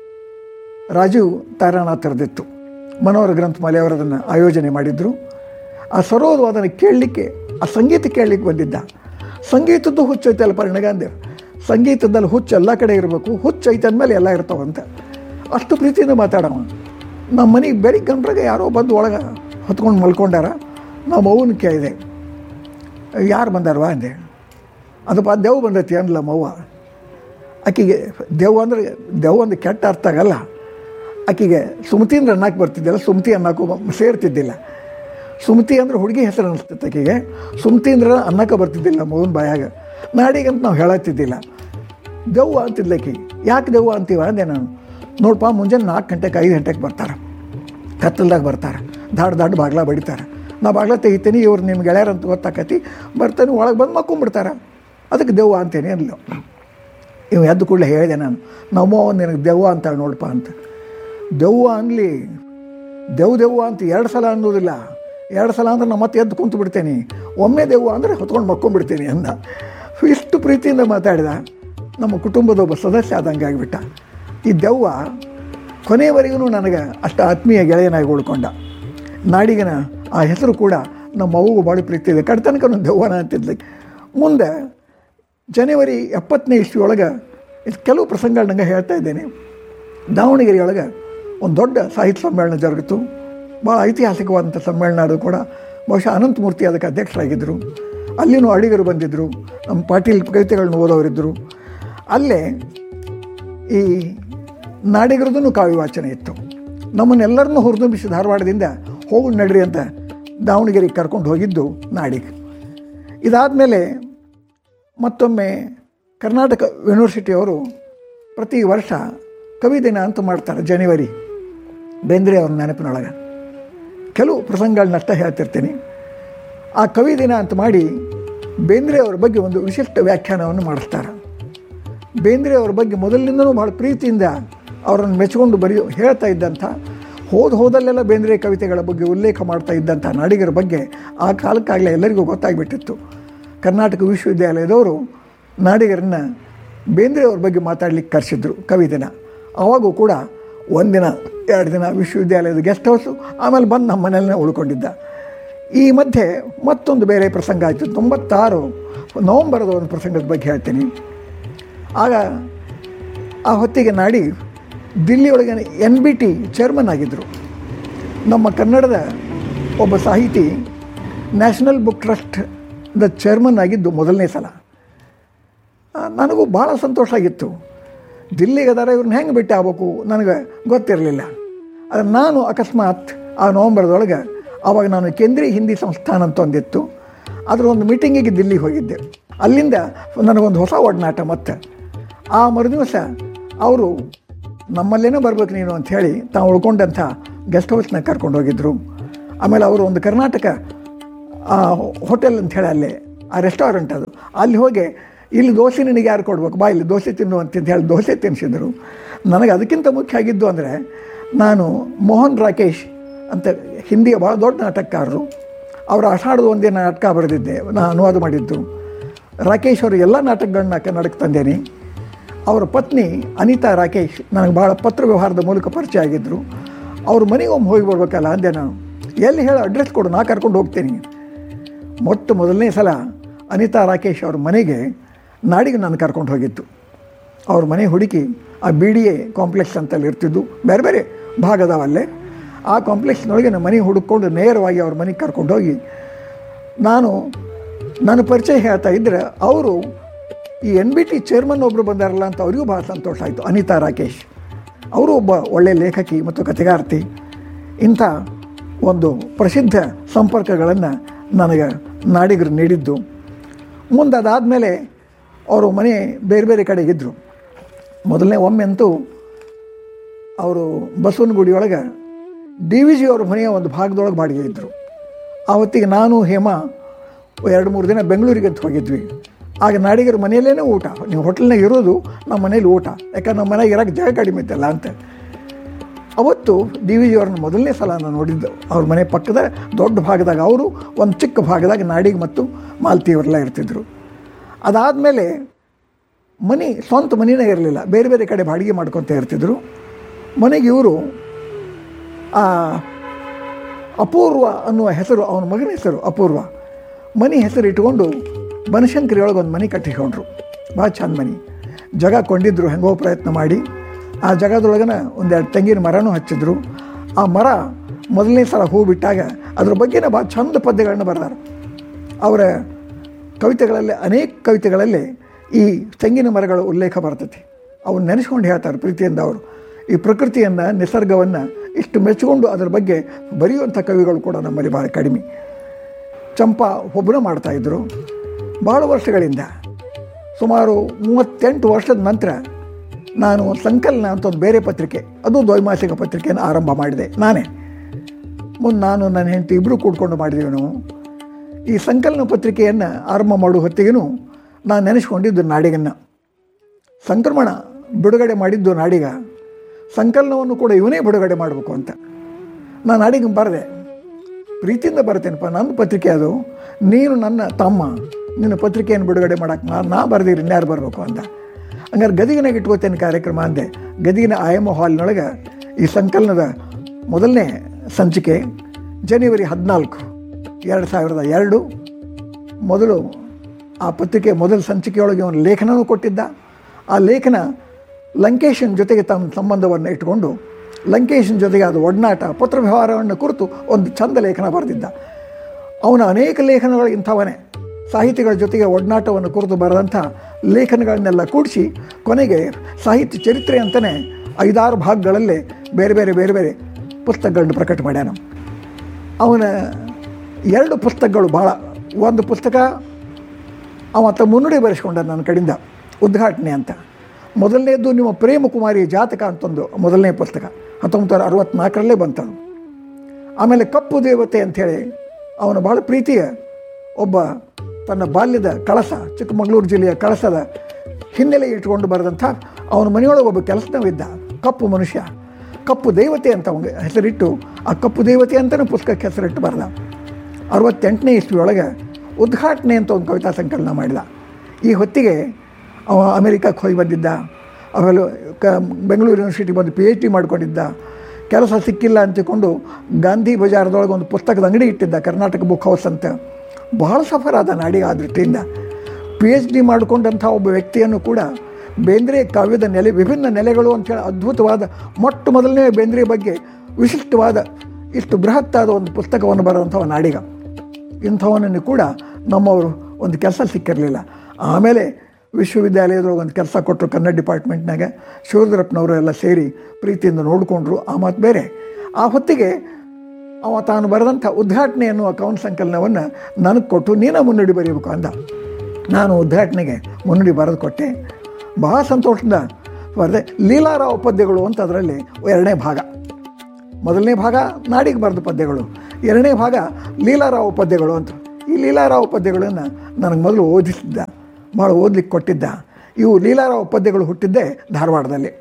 ರಾಜೀವ್ ತಾರಾನಾಥರದಿತ್ತು. ಮನೋಹರ ಗ್ರಂಥಮಾಲೆ ಅವರು ಅದನ್ನು ಆಯೋಜನೆ ಮಾಡಿದರು. ಆ ಸರೋದ್ವಾದನ ಕೇಳಲಿಕ್ಕೆ, ಆ ಸಂಗೀತ ಕೇಳಲಿಕ್ಕೆ ಬಂದಿದ್ದ. ಸಂಗೀತದ್ದು ಹುಚ್ಚೈತಲ್ಲಪ್ಪ ನನಗಂದೆ. ಸಂಗೀತದಲ್ಲಿ ಹುಚ್ಚು ಎಲ್ಲ ಕಡೆ ಇರಬೇಕು, ಹುಚ್ಚೈತೆ ಅಂದಮೇಲೆ ಎಲ್ಲ ಇರ್ತಾವಂತ ಅಷ್ಟು ಪ್ರೀತಿಯಿಂದ ಮಾತಾಡವ. ನಮ್ಮ ಮನೆಗೆ ಬೆಳಿಗ್ಗೆ ಗಂಟ್ರಾಗ ಯಾರೋ ಬಂದು ಒಳಗೆ ಹೊತ್ಕೊಂಡು ಮಲ್ಕೊಂಡಾರ. ನಾವು ಮೌನ ಕೇಳಿದೆ, ಯಾರು ಬಂದಾರವ ಅಂದೆ. ಅದಪ್ಪ ದೆವ್ ಬಂದೈತಿ ಅನ್ಲ ಮವ್ವ. ಆಕೆಗೆ ದೆವ್ ಅಂದರೆ ದೆವ್ ಒಂದು ಕೆಟ್ಟ ಅರ್ಥ ಆಗಲ್ಲ. ಆಕೆಗೆ ಸುಮತಿ ಅಂದ್ರೆ ಅನ್ನಕ್ಕೆ ಬರ್ತಿದ್ದಿಲ್ಲ, ಸುಮತಿ ಅನ್ನಕ್ಕೂ ಸೇರ್ತಿದ್ದಿಲ್ಲ. ಸುಮತಿ ಅಂದ್ರೆ ಹುಡುಗಿ ಹೆಸರು ಅನ್ನಿಸ್ತಿತ್ತು ಆಕೆಗೆ. ಸುಮತಿ ಅಂದ್ರೆ ಅನ್ನಕ್ಕೆ ಬರ್ತಿದ್ದಿಲ್ಲ ಮೌನ ಬಾಯಾಗ. ನಾಡಿಗಂತ ನಾವು ಹೇಳತ್ತಿದ್ದಿಲ್ಲ. ದೆವ್ವ ಅಂತಿದ್ಲ ಆಕೆ. ಯಾಕೆ ದೆವ್ವ ಅಂತೀವ ಅಂದೆ ನಾನು. ನೋಡಪ್ಪ, ಮುಂಜಾನೆ 4 ಗಂಟೆಗೆ 5 ಗಂಟೆಗೆ ಬರ್ತಾರೆ, ಕತ್ತಲ್ದಾಗ ಬರ್ತಾರೆ, ದಾಡ್ ಬಾಗ್ಲ ಬಡಿತಾರೆ. ನಾ ಬಾಗ್ಲ ತೆಗಿತೀನಿ, ಇವ್ರು ನಿಮ್ಮ ಗೆಳೆಯರಂತ ಗೊತ್ತಾಕತಿ, ಬರ್ತಾನೆ ಒಳಗೆ ಬಂದು ಮಕ್ಕೊಂಬಿಡ್ತಾರೆ, ಅದಕ್ಕೆ ದೆವ್ವ ಅಂತೇನೆ ಅಲ್ಲ. ಇವು ಎದ್ದು ಕೂಡಲೇ ಹೇಳಿದೆ ನಾನು, ನಮ್ಮವ್ವ ನಿನಗೆ ದೆವ್ವ ಅಂತ ನೋಡಪ್ಪ ಅಂತ. ದೆವ್ವ ಅನ್ನಲಿ, ದೆವ್ವ ಅಂತ 2 ಸಲ ಅನ್ನೋದಿಲ್ಲ. 2 ಸಲ ಅಂದ್ರೆ ನಾನು ಮತ್ತೆ ಎದ್ದು ಕುಂತು ಬಿಡ್ತೇನೆ, ಒಮ್ಮೆ ದೆವ್ವ ಅಂದರೆ ಹೊತ್ಕೊಂಡು ಮಕ್ಕೊಂಡ್ಬಿಡ್ತೀನಿ ಅಂದ. ಇಷ್ಟು ಪ್ರೀತಿಯಿಂದ ಮಾತಾಡಿದ, ನಮ್ಮ ಕುಟುಂಬದ ಒಬ್ಬ ಸದಸ್ಯ ಆದಂಗೆ ಆಗಿಬಿಟ್ಟ. ಈ ದೆವ್ವ ಕೊನೆಯವರೆಗೂ ನನಗೆ ಅಷ್ಟು ಆತ್ಮೀಯ ಗೆಳೆಯನಾಗಿ ಉಳ್ಕೊಂಡ. ನಾಡಿಗನ ಆ ಹೆಸರು ಕೂಡ ನಮ್ಮ ಅವ್ವಗೂ ಭಾಳ ಪ್ರೀತಿ ಇದೆ, ಕಡ್ತನಕ ದೆವ್ವನ ಅಂತಿದ್ಲಿ. ಮುಂದೆ ಜನವರಿ 70ನೇ ಇಸ್ವಿಯೊಳಗೆ ಕೆಲವು ಪ್ರಸಂಗಗಳು ನನಗೆ ಹೇಳ್ತಾ ಇದ್ದೇನೆ. ದಾವಣಗೆರೆಯೊಳಗೆ ಒಂದು ದೊಡ್ಡ ಸಾಹಿತ್ಯ ಸಮ್ಮೇಳನ ಜರುಗಿತು, ಭಾಳ ಐತಿಹಾಸಿಕವಾದಂಥ ಸಮ್ಮೇಳನ. ಅದು ಕೂಡ ಬಹುಶಃ ಅನಂತಮೂರ್ತಿ ಅದಕ್ಕೆ ಅಧ್ಯಕ್ಷರಾಗಿದ್ದರು. ಅಲ್ಲಿನೂ ಅಡಿಗರು ಬಂದಿದ್ದರು, ನಮ್ಮ ಪಾಟೀಲ್ ಕವಿತೆಗಳನ್ನ ಓದೋರಿದ್ದರು. ಅಲ್ಲೇ ಈ ನಾಡಿಗರದೂ ಕಾವ್ಯ ವಾಚನ ಇತ್ತು. ನಮ್ಮನ್ನೆಲ್ಲರನ್ನೂ ಹುರಿದುಂಬಿಸಿ ಧಾರವಾಡದಿಂದ ಹೋಗು ನಡ್ರಿ ಅಂತ ದಾವಣಗೆರೆಗೆ ಕರ್ಕೊಂಡು ಹೋಗಿದ್ದು ನಾಡಿಗ. ಇದಾದಮೇಲೆ ಮತ್ತೊಮ್ಮೆ ಕರ್ನಾಟಕ ಯೂನಿವರ್ಸಿಟಿಯವರು ಪ್ರತಿ ವರ್ಷ ಕವಿ ದಿನ ಅಂತ ಮಾಡ್ತಾರೆ ಜನವರಿ, ಬೇಂದ್ರೆ ಅವ್ರ ನೆನಪಿನೊಳಗೆ. ಕೆಲವು ಪ್ರಸಂಗಗಳನ್ನಷ್ಟೇ ಹೇಳ್ತಿರ್ತೀನಿ. ಆ ಕವಿ ದಿನ ಅಂತ ಮಾಡಿ ಬೇಂದ್ರೆ ಅವ್ರ ಬಗ್ಗೆ ಒಂದು ವಿಶಿಷ್ಟ ವ್ಯಾಖ್ಯಾನವನ್ನು ಮಾಡಿಸ್ತಾರೆ. ಬೇಂದ್ರೆ ಅವ್ರ ಬಗ್ಗೆ ಮೊದಲಿನಿಂದಲೂ ಭಾಳ ಪ್ರೀತಿಯಿಂದ ಅವರನ್ನು ಮೆಚ್ಚಿಕೊಂಡು ಹೇಳ್ತಾ ಇದ್ದಂಥ, ಹೋದಲ್ಲೆಲ್ಲ ಬೇಂದ್ರೆ ಕವಿತೆಗಳ ಬಗ್ಗೆ ಉಲ್ಲೇಖ ಮಾಡ್ತಾ ಇದ್ದಂಥ ನಾಡಿಗರ ಬಗ್ಗೆ ಆ ಕಾಲಕ್ಕಾಗಲೇ ಎಲ್ಲರಿಗೂ ಗೊತ್ತಾಗ್ಬಿಟ್ಟಿತ್ತು. ಕರ್ನಾಟಕ ವಿಶ್ವವಿದ್ಯಾಲಯದವರು ನಾಡಿಗರನ್ನ ಬೇಂದ್ರೆ ಅವ್ರ ಬಗ್ಗೆ ಮಾತಾಡ್ಲಿಕ್ಕೆ ಕರೆಸಿದ್ರು ಕವಿ ದಿನ. ಆವಾಗೂ ಕೂಡ 1 ದಿನ 2 ದಿನ ವಿಶ್ವವಿದ್ಯಾಲಯದ ಗೆಸ್ಟ್ ಹೌಸು, ಆಮೇಲೆ ಬಂದು ನಮ್ಮ ಮನೆಯಲ್ಲೇ ಉಳ್ಕೊಂಡಿದ್ದ. ಈ ಮಧ್ಯೆ ಮತ್ತೊಂದು ಬೇರೆ ಪ್ರಸಂಗ ಆಯಿತು. 96 ನವಂಬರದ ಒಂದು ಪ್ರಸಂಗದ ಬಗ್ಗೆ ಹೇಳ್ತೀನಿ. ಆಗ ಆ ಹೊತ್ತಿಗೆ ನಾಡಿ ದಿಲ್ಲಿಯೊಳಗೆ NBT ಚೇರ್ಮನ್ ಆಗಿದ್ದರು. ನಮ್ಮ ಕನ್ನಡದ ಒಬ್ಬ ಸಾಹಿತಿ ನ್ಯಾಷನಲ್ ಬುಕ್ ಟ್ರಸ್ಟ್ದ ಚೇರ್ಮನ್ ಆಗಿದ್ದು ಮೊದಲನೇ ಸಲ. ನನಗೂ ಭಾಳ ಸಂತೋಷ ಆಗಿತ್ತು. ದಿಲ್ಲಿಗೆ ಅದಾರ, ಇವ್ರನ್ನ ಹೆಂಗೆ ಭೇಟಿ ಆಗ್ಬೇಕು ನನಗೆ ಗೊತ್ತಿರಲಿಲ್ಲ. ಆದರೆ ನಾನು ಅಕಸ್ಮಾತ್ ಆ ನವಂಬರ್ದೊಳಗೆ ಆವಾಗ ನಾನು ಕೇಂದ್ರೀಯ ಹಿಂದಿ ಸಂಸ್ಥಾನ ಅಂತ ಒಂದಿತ್ತು, ಅದರ ಒಂದು ಮೀಟಿಂಗಿಗೆ ದಿಲ್ಲಿಗೆ ಹೋಗಿದ್ದೆ. ಅಲ್ಲಿಂದ ನನಗೊಂದು ಹೊಸ ಒಡನಾಟ. ಮತ್ತು ಆ ಮರುದಿವಸ ಅವರು ನಮ್ಮಲ್ಲೇನೋ ಬರ್ಬೇಕು ನೀನು ಅಂಥೇಳಿ ತಾವು ಉಳ್ಕೊಂಡಂಥ ಗೆಸ್ಟ್ ಹೌಸ್ನಾಗ ಕರ್ಕೊಂಡು ಹೋಗಿದ್ದರು. ಆಮೇಲೆ ಅವರು ಒಂದು ಕರ್ನಾಟಕ ಹೋಟೆಲ್ ಅಂಥೇಳಿ ಅಲ್ಲೇ ಆ ರೆಸ್ಟೋರೆಂಟ್ ಅದು, ಅಲ್ಲಿ ಹೋಗಿ ಇಲ್ಲಿ ದೋಸೆ ನಿನಗೆ ಯಾರು ಕೊಡ್ಬೇಕು, ಬಾ ಇಲ್ಲಿ ದೋಸೆ ತಿನ್ನು ಅಂತ ಹೇಳಿ ದೋಸೆ ತಿನ್ನಿಸಿದ್ರು. ನನಗೆ ಅದಕ್ಕಿಂತ ಮುಖ್ಯ ಆಗಿದ್ದು ಅಂದರೆ, ನಾನು ಮೋಹನ್ ರಾಕೇಶ್ ಅಂತ ಹಿಂದಿಯ ಭಾಳ ದೊಡ್ಡ ನಾಟಕಕಾರರು, ಅವರ ಆಷಾಢದ ಒಂದೇ ನಾಟಕ ಬರೆದಿದ್ದೆ, ನಾನು ಅನುವಾದ ಮಾಡಿದ್ದು. ರಾಕೇಶ್ ಅವರು ಎಲ್ಲ ನಾಟಕಗಳನ್ನ ಕನ್ನಡಕ್ಕೆ ತಂದೇನೆ. ಅವರ ಪತ್ನಿ ಅನಿತಾ ರಾಕೇಶ್ ನನಗೆ ಭಾಳ ಪತ್ರ ವ್ಯವಹಾರದ ಮೂಲಕ ಪರಿಚಯ ಆಗಿದ್ದರು. ಅವ್ರ ಮನೆಗೆ ಒಮ್ಮೆ ಹೋಗಿ ಬರ್ಬೇಕಲ್ಲ ಅಂದೆ ನಾನು. ಎಲ್ಲಿ ಹೇಳೋ ಅಡ್ರೆಸ್ ಕೊಡು, ನಾ ಕರ್ಕೊಂಡು ಹೋಗ್ತೀನಿ. ಮೊದಲನೇ ಸಲ ಅನಿತಾ ರಾಕೇಶ್ ಅವ್ರ ಮನೆಗೆ ನಾಡಿಗೆ ನಾನು ಕರ್ಕೊಂಡು ಹೋಗಿತ್ತು. ಅವ್ರ ಮನೆ ಹುಡುಕಿ ಆ BDA ಕಾಂಪ್ಲೆಕ್ಸ್ ಅಂತಲ್ಲಿ ಇರ್ತಿದ್ದು, ಬೇರೆ ಬೇರೆ ಭಾಗದವಲ್ಲೇ. ಆ ಕಾಂಪ್ಲೆಕ್ಸ್ನೊಳಗೆ ನಮ್ಮ ಮನೆ ಹುಡುಕೊಂಡು ನೇರವಾಗಿ ಅವ್ರ ಮನೆಗೆ ಕರ್ಕೊಂಡು ಹೋಗಿ ನಾನು ಪರಿಚಯ ಹೇಳ್ತಾ ಇದ್ದರೆ, ಅವರು ಈ NBT ಚೇರ್ಮನ್ ಒಬ್ಬರು ಬಂದಾರಲ್ಲ ಅಂತ ಅವರಿಗೂ ಭಾಳ ಸಂತೋಷ ಆಯಿತು. ಅನಿತಾ ರಾಕೇಶ್ ಅವರು ಒಬ್ಬ ಒಳ್ಳೆಯ ಲೇಖಕಿ ಮತ್ತು ಕಥೆಗಾರ್ತಿ. ಇಂಥ ಒಂದು ಪ್ರಸಿದ್ಧ ಸಂಪರ್ಕಗಳನ್ನು ನನಗೆ ನಾಡಿಗರು ನೀಡಿದ್ದು. ಮುಂದೆ ಅದಾದಮೇಲೆ ಅವರು ಮನೆ ಬೇರೆ ಬೇರೆ ಕಡೆಗಿದ್ದರು. ಮೊದಲನೇ ಒಮ್ಮೆ ಅಂತೂ ಅವರು ಬಸವನಗುಡಿಯೊಳಗೆ DVG ಅವ್ರ ಮನೆಯ ಒಂದು ಭಾಗದೊಳಗೆ ಬಾಡಿಗೆ ಇದ್ದರು. ಆ ಹೊತ್ತಿಗೆ ನಾನು ಹೇಮಾ 2-3 ದಿನ ಬೆಂಗಳೂರಿಗೆ ಅಂತ ಹೋಗಿದ್ವಿ. ಆಗ ನಾಡಿಗರ ಮನೆಯಲ್ಲೇ ಊಟ, ನೀವು ಹೋಟೆಲ್ನಾಗ ಇರೋದು, ನಮ್ಮ ಮನೇಲಿ ಊಟ, ಯಾಕಂದ್ರೆ ನಮ್ಮ ಮನೆಗೆ ಇರೋಕ್ಕೆ ಜಾಗ ಕಡಿಮೆ ಇತ್ತಲ್ಲ ಅಂತ. ಅವತ್ತು DVG ಅವ್ರನ್ನ ಮೊದಲನೇ ಸಲ ನಾನು ನೋಡಿದ್ದು. ಅವ್ರ ಮನೆ ಪಕ್ಕದ ದೊಡ್ಡ ಭಾಗದಾಗ ಅವರು, ಒಂದು ಚಿಕ್ಕ ಭಾಗದಾಗ ನಾಡಿಗೆ ಮತ್ತು ಮಾಲತಿ ಅವರೆಲ್ಲ ಇರ್ತಿದ್ರು. ಅದಾದಮೇಲೆ ಸ್ವಂತ ಮನೆಯೇ ಇರಲಿಲ್ಲ, ಬೇರೆ ಬೇರೆ ಕಡೆ ಬಾಡಿಗೆ ಮಾಡ್ಕೊತ ಇರ್ತಿದ್ರು. ಮನೆಗೆ ಇವರು ಅಪೂರ್ವ ಅನ್ನುವ ಹೆಸರು, ಅವನ ಮಗನ ಹೆಸರು ಅಪೂರ್ವ, ಮನೆ ಹೆಸರು ಇಟ್ಕೊಂಡು ಬನಶಂಕರಿ ಒಳಗೆ ಒಂದು ಮನೆ ಕಟ್ಟಿಕೊಂಡ್ರು. ಭಾಳ ಚಂದ ಮನೆ, ಜಾಗ ಕೊಂಡಿದ್ರು ಹೆಂಗೋ ಪ್ರಯತ್ನ ಮಾಡಿ. ಆ ಜಾಗದೊಳಗನ 1-2 ತೆಂಗಿನ ಮರನೂ ಹಚ್ಚಿದ್ರು. ಆ ಮರ ಮೊದಲನೇ ಸಲ ಹೂ ಬಿಟ್ಟಾಗ ಅದ್ರ ಬಗ್ಗೆನೇ ಭಾಳ ಚಂದ ಪದ್ಯಗಳನ್ನ ಬರೆದಾರೆ. ಅವರ ಕವಿತೆಗಳಲ್ಲಿ, ಅನೇಕ ಕವಿತೆಗಳಲ್ಲಿ ಈ ತೆಂಗಿನ ಮರಗಳ ಉಲ್ಲೇಖ ಬರ್ತೈತಿ. ಅವನ್ನ ನೆನೆಸ್ಕೊಂಡು ಹೇಳ್ತಾರೆ ಪ್ರೀತಿಯಿಂದ. ಅವರು ಈ ಪ್ರಕೃತಿಯನ್ನು, ನಿಸರ್ಗವನ್ನು ಇಷ್ಟು ಮೆಚ್ಚಿಕೊಂಡು ಅದರ ಬಗ್ಗೆ ಬರೆಯುವಂಥ ಕವಿಗಳು ಕೂಡ ನಮ್ಮಲ್ಲಿ ಭಾಳ ಕಡಿಮೆ. ಚಂಪಾ ಒಬ್ಬನ ಮಾಡ್ತಾಯಿದ್ರು ಭಾಳ ವರ್ಷಗಳಿಂದ. ಸುಮಾರು 38 ವರ್ಷದ ನಂತರ ನಾನು ಸಂಕಲನ ಅಂತ ಒಂದು ಬೇರೆ ಪತ್ರಿಕೆ, ಅದು ದ್ವೈಮಾಸಿಕ ಪತ್ರಿಕೆಯನ್ನು ಆರಂಭ ಮಾಡಿದೆ ನಾನೇ. ಮುಂದೆ ನಾನು ನನ್ನ ಹೆಂಡತಿ ಇಬ್ಬರು ಕೂಡ್ಕೊಂಡು ಮಾಡಿದೆವು ನಾವು. ಈ ಸಂಕಲನ ಪತ್ರಿಕೆಯನ್ನು ಆರಂಭ ಮಾಡುವ ಹೊತ್ತಿಗೂ ನಾನು ನೆನೆಸ್ಕೊಂಡಿದ್ದು ನಾಡಿಗನ್ನು. ಸಂಕ್ರಮಣ ಬಿಡುಗಡೆ ಮಾಡಿದ್ದು ನಾಡಿಗ, ಸಂಕಲನವನ್ನು ಕೂಡ ಇವನೇ ಬಿಡುಗಡೆ ಮಾಡಬೇಕು ಅಂತ ನಾನು ನಾಡಿಗೆ ಬರೆದೆ. ಪ್ರೀತಿಯಿಂದ ಬರ್ತೇನಪ್ಪ, ನನ್ನ ಪತ್ರಿಕೆ ಅದು, ನೀನು ನನ್ನ ತಮ್ಮ, ನಿನ್ನ ಪತ್ರಿಕೆಯನ್ನು ಬಿಡುಗಡೆ ಮಾಡೋಕ್ಕೆ ನಾ ಬರೆದಿರಿ, ಇನ್ಯಾರು ಬರಬೇಕು ಅಂತ. ಹಂಗಾರೆ ಗದಗಿನಾಗ ಇಟ್ಕೋತೇನೆ ಕಾರ್ಯಕ್ರಮ ಅಂದೆ. ಗದಗಿನ IMO ಹಾಲ್ನೊಳಗೆ ಈ ಸಂಕಲನದ ಮೊದಲನೇ ಸಂಚಿಕೆ ಜನವರಿ 14, 2002 ಮೊದಲು ಆ ಪತ್ರಿಕೆ ಮೊದಲ ಸಂಚಿಕೆಯೊಳಗೆ ಅವನು ಲೇಖನವೂ ಕೊಟ್ಟಿದ್ದ. ಆ ಲೇಖನ ಲಂಕೇಶನ ಜೊತೆಗೆ ತಮ್ಮ ಸಂಬಂಧವನ್ನು ಇಟ್ಟುಕೊಂಡು ಲಂಕೇಶನ ಜೊತೆಗೆ ಅದು ಒಡನಾಟ ಪತ್ರ ವ್ಯವಹಾರವನ್ನು ಕುರಿತು ಒಂದು ಚಂದ ಲೇಖನ ಬರೆದಿದ್ದ. ಅವನ ಅನೇಕ ಲೇಖನಗಳು ಇಂಥವನೇ, ಸಾಹಿತಿಗಳ ಜೊತೆಗೆ ಒಡನಾಟವನ್ನು ಕುರಿತು ಬರೆದಂಥ ಲೇಖನಗಳನ್ನೆಲ್ಲ ಕೂಡಿಸಿ ಕೊನೆಗೆ ಸಾಹಿತ್ಯ ಚರಿತ್ರೆ ಅಂತಲೇ 5-6 ಭಾಗಗಳಲ್ಲೇ ಬೇರೆ ಬೇರೆ ಬೇರೆ ಬೇರೆ ಪುಸ್ತಕಗಳನ್ನು ಪ್ರಕಟ ಮಾಡ್ಯಾನ. ಅವನ 2 ಪುಸ್ತಕಗಳು ಭಾಳ, ಒಂದು ಪುಸ್ತಕ ಅವತ್ತ ಮುನ್ನುಡಿ ಬರೆಸ್ಕೊಂಡ ನನ್ನ ಕಡೆಯಿಂದ, ಉದ್ಘಾಟನೆ ಅಂತ. ಮೊದಲನೇದು ನಿಮ್ಮ ಪ್ರೇಮಕುಮಾರಿ ಜಾತಕ ಅಂತಂದು ಮೊದಲನೇ ಪುಸ್ತಕ 1964 ಬಂತದು. ಆಮೇಲೆ ಕಪ್ಪು ದೇವತೆ ಅಂಥೇಳಿ ಅವನ ಭಾಳ ಪ್ರೀತಿಯ ಒಬ್ಬ ತನ್ನ ಬಾಲ್ಯದ ಕಳಸ, ಚಿಕ್ಕಮಗಳೂರು ಜಿಲ್ಲೆಯ ಕಳಸದ ಹಿನ್ನೆಲೆ ಇಟ್ಕೊಂಡು ಬರೆದಂಥ ಅವನ ಮನೆಯೊಳಗೆ ಒಬ್ಬ ಕೆಲಸದವಿದ್ದ, ಕಪ್ಪು ಮನುಷ್ಯ, ಕಪ್ಪು ದೇವತೆ ಅಂತ ಅವನಿಗೆ ಹೆಸರಿಟ್ಟು ಆ ಕಪ್ಪು ದೇವತೆ ಅಂತಲೇ ಪುಸ್ತಕಕ್ಕೆ ಹೆಸರಿಟ್ಟು ಬರೆದ. 68ನೇ ಇಸ್ವಿಯೊಳಗೆ ಉದ್ಘಾಟನೆ ಅಂತ ಒಂದು ಕವಿತಾ ಸಂಕಲನ ಮಾಡಿದ. ಈ ಹೊತ್ತಿಗೆ ಅವ ಅಮೇರಿಕಕ್ಕೆ ಹೋಗಿ ಬಂದಿದ್ದ. ಆಮೇಲೆ ಬೆಂಗಳೂರು ಯೂನಿವರ್ಸಿಟಿ ಬಂದು PhD ಮಾಡ್ಕೊಂಡಿದ್ದ. ಕೆಲಸ ಸಿಕ್ಕಿಲ್ಲ ಅಂತಿಕೊಂಡು ಗಾಂಧಿ ಬಜಾರದೊಳಗೆ ಒಂದು ಪುಸ್ತಕದ ಅಂಗಡಿ ಇಟ್ಟಿದ್ದ, ಕರ್ನಾಟಕ ಬುಕ್ ಹೌಸ್ ಅಂತ. ಬಹಳ ಸಫರ್ ಆದ ನಾಡಿಗೆ ಆ ದೃಷ್ಟಿಯಿಂದ. PhD ಮಾಡಿಕೊಂಡಂಥ ಒಬ್ಬ ವ್ಯಕ್ತಿಯನ್ನು ಕೂಡ ಬೇಂದ್ರೆ ಕಾವ್ಯದ ನೆಲೆ, ವಿಭಿನ್ನ ನೆಲೆಗಳು ಅಂಥೇಳಿ ಅದ್ಭುತವಾದ ಮೊಟ್ಟ ಮೊದಲನೇ ಬೇಂದ್ರೆ ಬಗ್ಗೆ ವಿಶಿಷ್ಟವಾದ ಇಷ್ಟು ಬೃಹತ್ತಾದ ಒಂದು ಪುಸ್ತಕವನ್ನು ಬರೆದಂಥವ ನಾಡಿಗ. ಇಂಥವನನ್ನು ಕೂಡ ನಮ್ಮವರು ಒಂದು ಕೆಲಸ ಸಿಕ್ಕಿರಲಿಲ್ಲ. ಆಮೇಲೆ ವಿಶ್ವವಿದ್ಯಾಲಯದೊಳಗೆ ಒಂದು ಕೆಲಸ ಕೊಟ್ಟರು ಕನ್ನಡ ಡಿಪಾರ್ಟ್ಮೆಂಟ್ನಾಗ. ಶಿವರುದ್ರಪ್ಪನವರು ಎಲ್ಲ ಸೇರಿ ಪ್ರೀತಿಯಿಂದ ನೋಡಿಕೊಂಡ್ರು, ಆ ಮಾತು ಬೇರೆ. ಆ ಹೊತ್ತಿಗೆ ಅವ ತಾನು ಬರೆದಂಥ ಉದ್ಘಾಟನೆ ಅನ್ನುವ ಕವನ ಸಂಕಲನವನ್ನು ನನಗೆ ಕೊಟ್ಟು ನೀನು ಮುನ್ನುಡಿ ಬರೀಬೇಕು ಅಂದ. ನಾನು ಉದ್ಘಾಟನೆಗೆ ಮುನ್ನುಡಿ ಬರೆದು ಕೊಟ್ಟೆ. ಬಹಳ ಸಂತೋಷದಿಂದ ಬರೆದೆ. ಲೀಲಾರಾವ್ ಪದ್ಯಗಳು ಅಂತ ಅದರಲ್ಲಿ 2ನೇ ಭಾಗ. ಮೊದಲನೇ ಭಾಗ ನಾಡಿಗೆ ಬರೆದ ಪದ್ಯಗಳು, 2ನೇ ಭಾಗ ಲೀಲಾರಾವ್ ಪದ್ಯಗಳು ಅಂತ. ಈ ಲೀಲಾರಾವ್ ಪದ್ಯಗಳನ್ನು ನನಗೆ ಮೊದಲು ಓದಿಸಿದ್ದ, ಭಾಳ ಓದಲಿಕ್ಕೆ ಕೊಟ್ಟಿದ್ದ. ಇವು ಲೀಲಾರಾವ್ ಪದ್ಯಗಳು ಹುಟ್ಟಿದ್ದೇ ಧಾರವಾಡದಲ್ಲಿ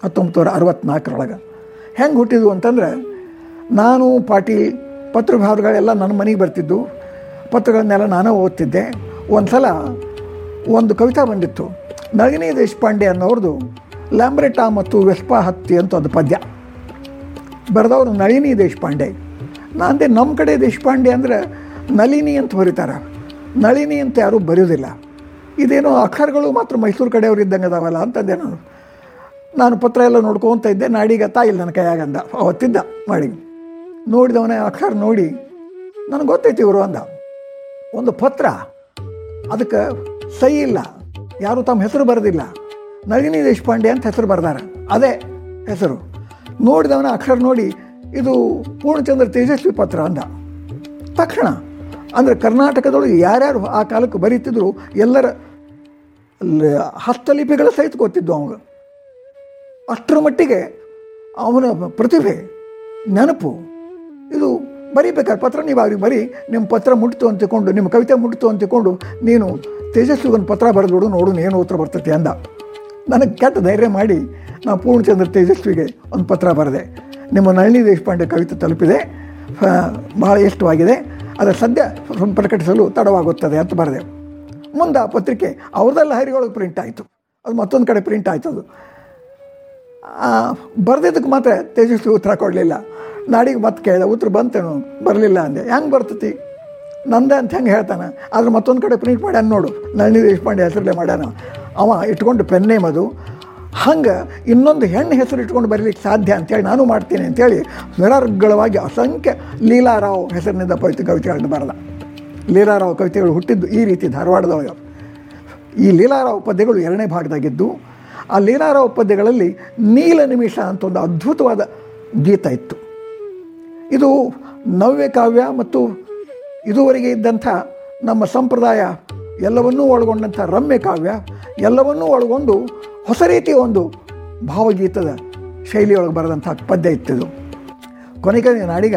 1964. ಹೆಂಗೆ ಹುಟ್ಟಿದ್ವು ಅಂತಂದ್ರೆ, ನಾನು ಪಾಟೀಲ್ ಪತ್ರವ್ಯವಹಾರಗಳೆಲ್ಲ ನನ್ನ ಮನೆಗೆ ಬರ್ತಿದ್ದು, ಪತ್ರಗಳನ್ನೆಲ್ಲ ನಾನು ಓದ್ತಿದ್ದೆ. ಒಂದು ಸಲ ಒಂದು ಕವಿತಾ ಬಂದಿತ್ತು, ನಳಿನಿ ದೇಶಪಾಂಡೆ ಅನ್ನೋರ್ದು ಲ್ಯಾಂಬ್ರೆಟಾ ಮತ್ತು ವೆಸ್ಪಾ ಹತ್ತಿ ಅಂತ ಒಂದು ಪದ್ಯ ಬರೆದವರು ನಳಿನಿ ದೇಶಪಾಂಡೆ. ನಾನಂದೆ ನಮ್ಮ ಕಡೆ ದೇಶಪಾಂಡೆ ಅಂದರೆ ನಳಿನಿ ಅಂತ ಬರೀತಾರೆ, ನಳಿನಿ ಅಂತ ಯಾರೂ ಬರೆಯೋದಿಲ್ಲ. ಇದೇನೋ ಅಕ್ಷರಗಳು ಮಾತ್ರ ಮೈಸೂರು ಕಡೆಯವ್ರು ಇದ್ದಂಗೆ ಅದಾವಲ್ಲ ಅಂತಂದೆ ನಾನು ಪತ್ರ ಎಲ್ಲ ನೋಡ್ಕೊತ ಇದ್ದೆ. ನಾಡಿಗೆ ತಾಯಿಲ್ಲ ನನ್ನ ಕೈಯಾಗಂದ, ಅವತ್ತಿದ್ದ ಮಾಡಿ ನೋಡಿದವನೇ ಅಕ್ಷರ ನೋಡಿ ನನಗೆ ಗೊತ್ತೈತಿ ಇವರು ಅಂದ. ಒಂದು ಪತ್ರ, ಅದಕ್ಕೆ ಸಹಿ ಇಲ್ಲ, ಯಾರು ತಮ್ಮ ಹೆಸರು ಬರೆದಿಲ್ಲ, ನಳಿನಿ ದೇಶಪಾಂಡೆ ಅಂತ ಹೆಸರು ಬರ್ದಾರ, ಅದೇ ಹೆಸರು. ನೋಡಿದವನ ಅಕ್ಷರ ನೋಡಿ ಇದು ಪೂರ್ಣಚಂದ್ರ ತೇಜಸ್ವಿ ಪತ್ರ ಅಂದ. ತಕ್ಷಣ ಅಂದರೆ ಕರ್ನಾಟಕದೊಳಗೆ ಯಾರ್ಯಾರು ಆ ಕಾಲಕ್ಕೆ ಬರೀತಿದ್ರು ಎಲ್ಲರ ಹಸ್ತಲಿಪಿಗಳ ಸಹಿತ ಗೊತ್ತಿದ್ದು ಅವಾಗ. ಅಷ್ಟರ ಮಟ್ಟಿಗೆ ಅವನ ಪ್ರತಿಭೆ, ನೆನಪು. ಇದು ಬರೀಬೇಕಾದ್ರೆ ಪತ್ರ ನೀವು ಅವ್ರಿಗೆ ಬರೀ, ನಿಮ್ಮ ಪತ್ರ ಮುಟ್ತು ಅಂತಿಕೊಂಡು, ನಿಮ್ಮ ಕವಿತೆ ಮುಟ್ತು ಅಂತಿಕೊಂಡು ನೀನು ತೇಜಸ್ವಿಗೊಂದು ಪತ್ರ ಬರೆದ್ಬಿಡು, ನೋಡು ಏನು ಉತ್ತರ ಬರ್ತೈತಿ ಅಂದ. ನನಗೆ ಕೆಟ್ಟ ಧೈರ್ಯ ಮಾಡಿ ನಾನು ಪೂರ್ಣಚಂದ್ರ ತೇಜಸ್ವಿಗೆ ಒಂದು ಪತ್ರ ಬರೆದೆ. ನಿಮ್ಮ ನಳಿನಿ ದೇಶಪಾಂಡೆ ಕವಿತೆ ತಲುಪಿದೆ, ಬಹಳ ಇಷ್ಟವಾಗಿದೆ, ಅದರ ಸದ್ಯ ಪ್ರಕಟಿಸಲು ತಡವಾಗುತ್ತದೆ ಅಂತ ಬರೆದೆ. ಮುಂದೆ ಆ ಪತ್ರಿಕೆ ಅವ್ರದ್ದೆಲ್ಲ ಹರಿಗಳಿಗೆ ಪ್ರಿಂಟ್ ಆಯಿತು, ಅದು ಮತ್ತೊಂದು ಕಡೆ ಪ್ರಿಂಟ್ ಆಯ್ತು. ಅದು ಬರೆದಿದ್ದಕ್ಕೆ ಮಾತ್ರ ತೇಜಸ್ವಿ ಉತ್ತರ ಕೊಡಲಿಲ್ಲ. ನಾಡಿಗೆ ಮತ್ತೆ ಕೇಳಿದೆ, ಉತ್ತರ ಬಂತೇನು, ಬರಲಿಲ್ಲ ಅಂದೆ. ಹೆಂಗೆ ಬರ್ತತಿ ನಂದೆ ಅಂತ ಹೆಂಗೆ ಹೇಳ್ತಾನೆ, ಆದ್ರೆ ಮತ್ತೊಂದು ಕಡೆ ಪ್ರಿಂಟ್ ಮಾಡ್ಯಾನ ನೋಡು, ನಳಿನಿ ದೇಶಪಾಂಡೆ ಹೆಸರಲ್ಲೇ ಮಾಡ್ಯಾನ. ಅವ ಇಟ್ಕೊಂಡು ಪೆನ್ನೇಮ್ ಅದು. ಹಂಗೆ ಇನ್ನೊಂದು ಹೆಣ್ಣು ಹೆಸರು ಇಟ್ಕೊಂಡು ಬರೀಲಿಕ್ಕೆ ಸಾಧ್ಯ ಅಂತೇಳಿ ನಾನು ಮಾಡ್ತೀನಿ ಅಂತೇಳಿ ನಿರರ್ಗಳವಾಗಿ ಅಸಂಖ್ಯ ಲೀಲಾರಾವ್ ಹೆಸರಿನಿಂದ ಕವಿತೆಗಳನ್ನು ಬರೆದ. ಲೀಲಾರಾವ್ ಕವಿತೆಗಳು ಹುಟ್ಟಿದ್ದು ಈ ರೀತಿ ಧಾರವಾಡದೊಳಗೆ. ಈ ಲೀಲಾರಾವ್ ಪದ್ಯಗಳು 2ನೇ ಭಾಗದಾಗಿದ್ದು. ಆ ಲೀಲಾರಾವ್ ಪದ್ಯಗಳಲ್ಲಿ ನೀಲ ನಿಮಿಷ ಅಂತ ಒಂದು ಅದ್ಭುತವಾದ ಗೀತ ಇತ್ತು. ಇದು ನವ್ಯ ಕಾವ್ಯ ಮತ್ತು ಇದುವರೆಗೆ ಇದ್ದಂಥ ನಮ್ಮ ಸಂಪ್ರದಾಯ ಎಲ್ಲವನ್ನೂ ಒಳಗೊಂಡಂಥ ರಮ್ಯ ಕಾವ್ಯ ಎಲ್ಲವನ್ನೂ ಒಳಗೊಂಡು ಹೊಸ ರೀತಿಯ ಒಂದು ಭಾವಗೀತದ ಶೈಲಿಯೊಳಗೆ ಬರೆದಂಥ ಪದ್ಯ ಇತ್ತಿದು. ಕೊನೆಗೆ ನಾಡಿಗ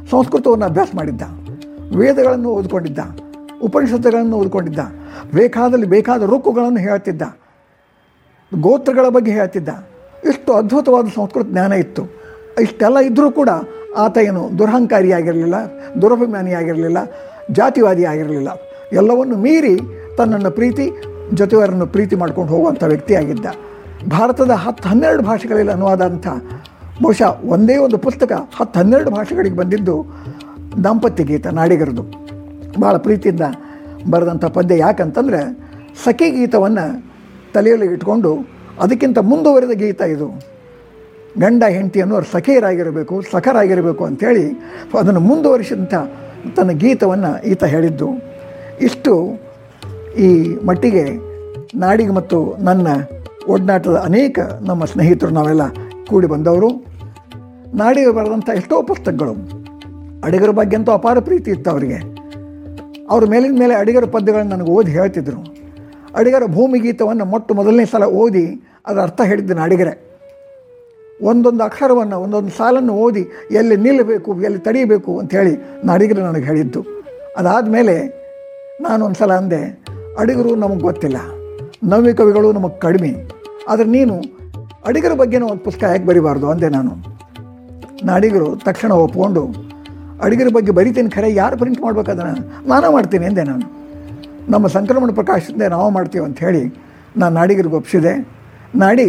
ಸಂಸ್ಕೃತವನ್ನು ಅಭ್ಯಾಸ ಮಾಡಿದ್ದ, ವೇದಗಳನ್ನು ಓದ್ಕೊಂಡಿದ್ದ, ಉಪನಿಷತ್ತುಗಳನ್ನು ಓದ್ಕೊಂಡಿದ್ದ, ಬೇಕಾದಲ್ಲಿ ಬೇಕಾದ ರುಕ್ಕುಗಳನ್ನು ಹೇಳ್ತಿದ್ದ, ಗೋತ್ರಗಳ ಬಗ್ಗೆ ಹೇಳ್ತಿದ್ದ. ಇಷ್ಟು ಅದ್ಭುತವಾದ ಸಂಸ್ಕೃತ ಜ್ಞಾನ ಇತ್ತು. ಇಷ್ಟೆಲ್ಲ ಇದ್ದರೂ ಕೂಡ ಆತ ಏನು ದುರಹಂಕಾರಿಯಾಗಿರಲಿಲ್ಲ, ದುರಭಿಮಾನಿಯಾಗಿರಲಿಲ್ಲ, ಜಾತಿವಾದಿ ಆಗಿರಲಿಲ್ಲ. ಎಲ್ಲವನ್ನು ಮೀರಿ ತನ್ನನ್ನು ಪ್ರೀತಿ, ಜೊತೆಯವರನ್ನು ಪ್ರೀತಿ ಮಾಡ್ಕೊಂಡು ಹೋಗುವಂಥ ವ್ಯಕ್ತಿಯಾಗಿದ್ದ. ಭಾರತದ 10-12 ಭಾಷೆಗಳಲ್ಲಿ ಅನುವಾದ ಅಂತ ಬಹುಶಃ ಒಂದೇ ಒಂದು ಪುಸ್ತಕ 10-12 ಭಾಷೆಗಳಿಗೆ ಬಂದಿದ್ದು ದಾಂಪತ್ಯ ಗೀತ ನಾಡಿಗರದು. ಭಾಳ ಪ್ರೀತಿಯಿಂದ ಬರೆದಂಥ ಪದ್ಯ. ಯಾಕಂತಂದರೆ ಸಖಿ ಗೀತವನ್ನು ತಲೆಯಲ್ಲಿ ಇಟ್ಕೊಂಡು ಅದಕ್ಕಿಂತ ಮುಂದುವರೆದ ಗೀತ ಇದು. ಗಂಡ ಹೆಂಡತಿ ಅನ್ನೋರು ಸಖಿಯರಾಗಿರಬೇಕು, ಸಖರಾಗಿರಬೇಕು ಅಂಥೇಳಿ ಅದನ್ನು ಮುಂದುವರಿಸಿದಂಥ ತನ್ನ ಗೀತವನ್ನು ಈತ ಹೇಳಿದ್ದು. ಇಷ್ಟು ಈ ಮಟ್ಟಿಗೆ ನಾಡಿಗೆ ಮತ್ತು ನನ್ನ ಒಡನಾಟದ ಅನೇಕ ನಮ್ಮ ಸ್ನೇಹಿತರು ನಾವೆಲ್ಲ ಕೂಡಿ ಬಂದವರು. ನಾಡಿಗೆ ಬರೆದಂಥ ಎಷ್ಟೋ ಪುಸ್ತಕಗಳು, ಅಡಿಗರ ಬಗ್ಗೆ ಅಂತೂ ಅಪಾರ ಪ್ರೀತಿ ಇತ್ತು ಅವರಿಗೆ. ಅವ್ರ ಮೇಲಿನ ಮೇಲೆ ಅಡಿಗರ ಪದ್ಯಗಳನ್ನು ನನಗೆ ಓದಿ ಹೇಳ್ತಿದ್ರು. ಅಡಿಗರ ಭೂಮಿ ಗೀತವನ್ನು ಮೊದಲನೇ ಸಲ ಓದಿ ಅದರ ಅರ್ಥ ಹೇಳಿದ್ದೆ ಅಡಿಗರೇ. ಒಂದೊಂದು ಅಕ್ಷರವನ್ನು, ಒಂದೊಂದು ಸಾಲನ್ನು ಓದಿ ಎಲ್ಲಿ ನಿಲ್ಲಬೇಕು, ಎಲ್ಲಿ ತಡೀಬೇಕು ಅಂಥೇಳಿ ಅಡಿಗರು ನನಗೆ ಹೇಳಿದ್ದು. ಅದಾದಮೇಲೆ ನಾನೊಂದು ಸಲ ಅಂದೆ, ಅಡಿಗರು ನಮಗೆ ಗೊತ್ತಿಲ್ಲ, ನವ್ಯ ಕವಿಗಳು ನಮಗೆ ಕಡಿಮೆ, ಆದರೆ ನೀನು ಅಡಿಗರ ಬಗ್ಗೆನೂ ಒಂದು ಪುಸ್ತಕ ಯಾಕೆ ಬರಿಬಾರ್ದು ಅಂದೆ ನಾನು. ನಾಡಿಗರು ತಕ್ಷಣ ಒಪ್ಕೊಂಡು, ಅಡಿಗರ ಬಗ್ಗೆ ಬರಿತೀನಿ, ಖರೆ ಯಾರು ಪ್ರಿಂಟ್ ಮಾಡ್ಬೇಕಾದ್ರೆ ನಾನೇ ಮಾಡ್ತೀನಿ ಎಂದೆ ನಾನು. ನಮ್ಮ ಸಂಕ್ರಮಣ ಪ್ರಕಾಶದಿಂದ ನಾವು ಮಾಡ್ತೀವಿ ಅಂಥೇಳಿ ನಾನು ನಾಡಿಗರಿಗೆ ಒಪ್ಪಿಸಿದೆ. ನಾಡಿ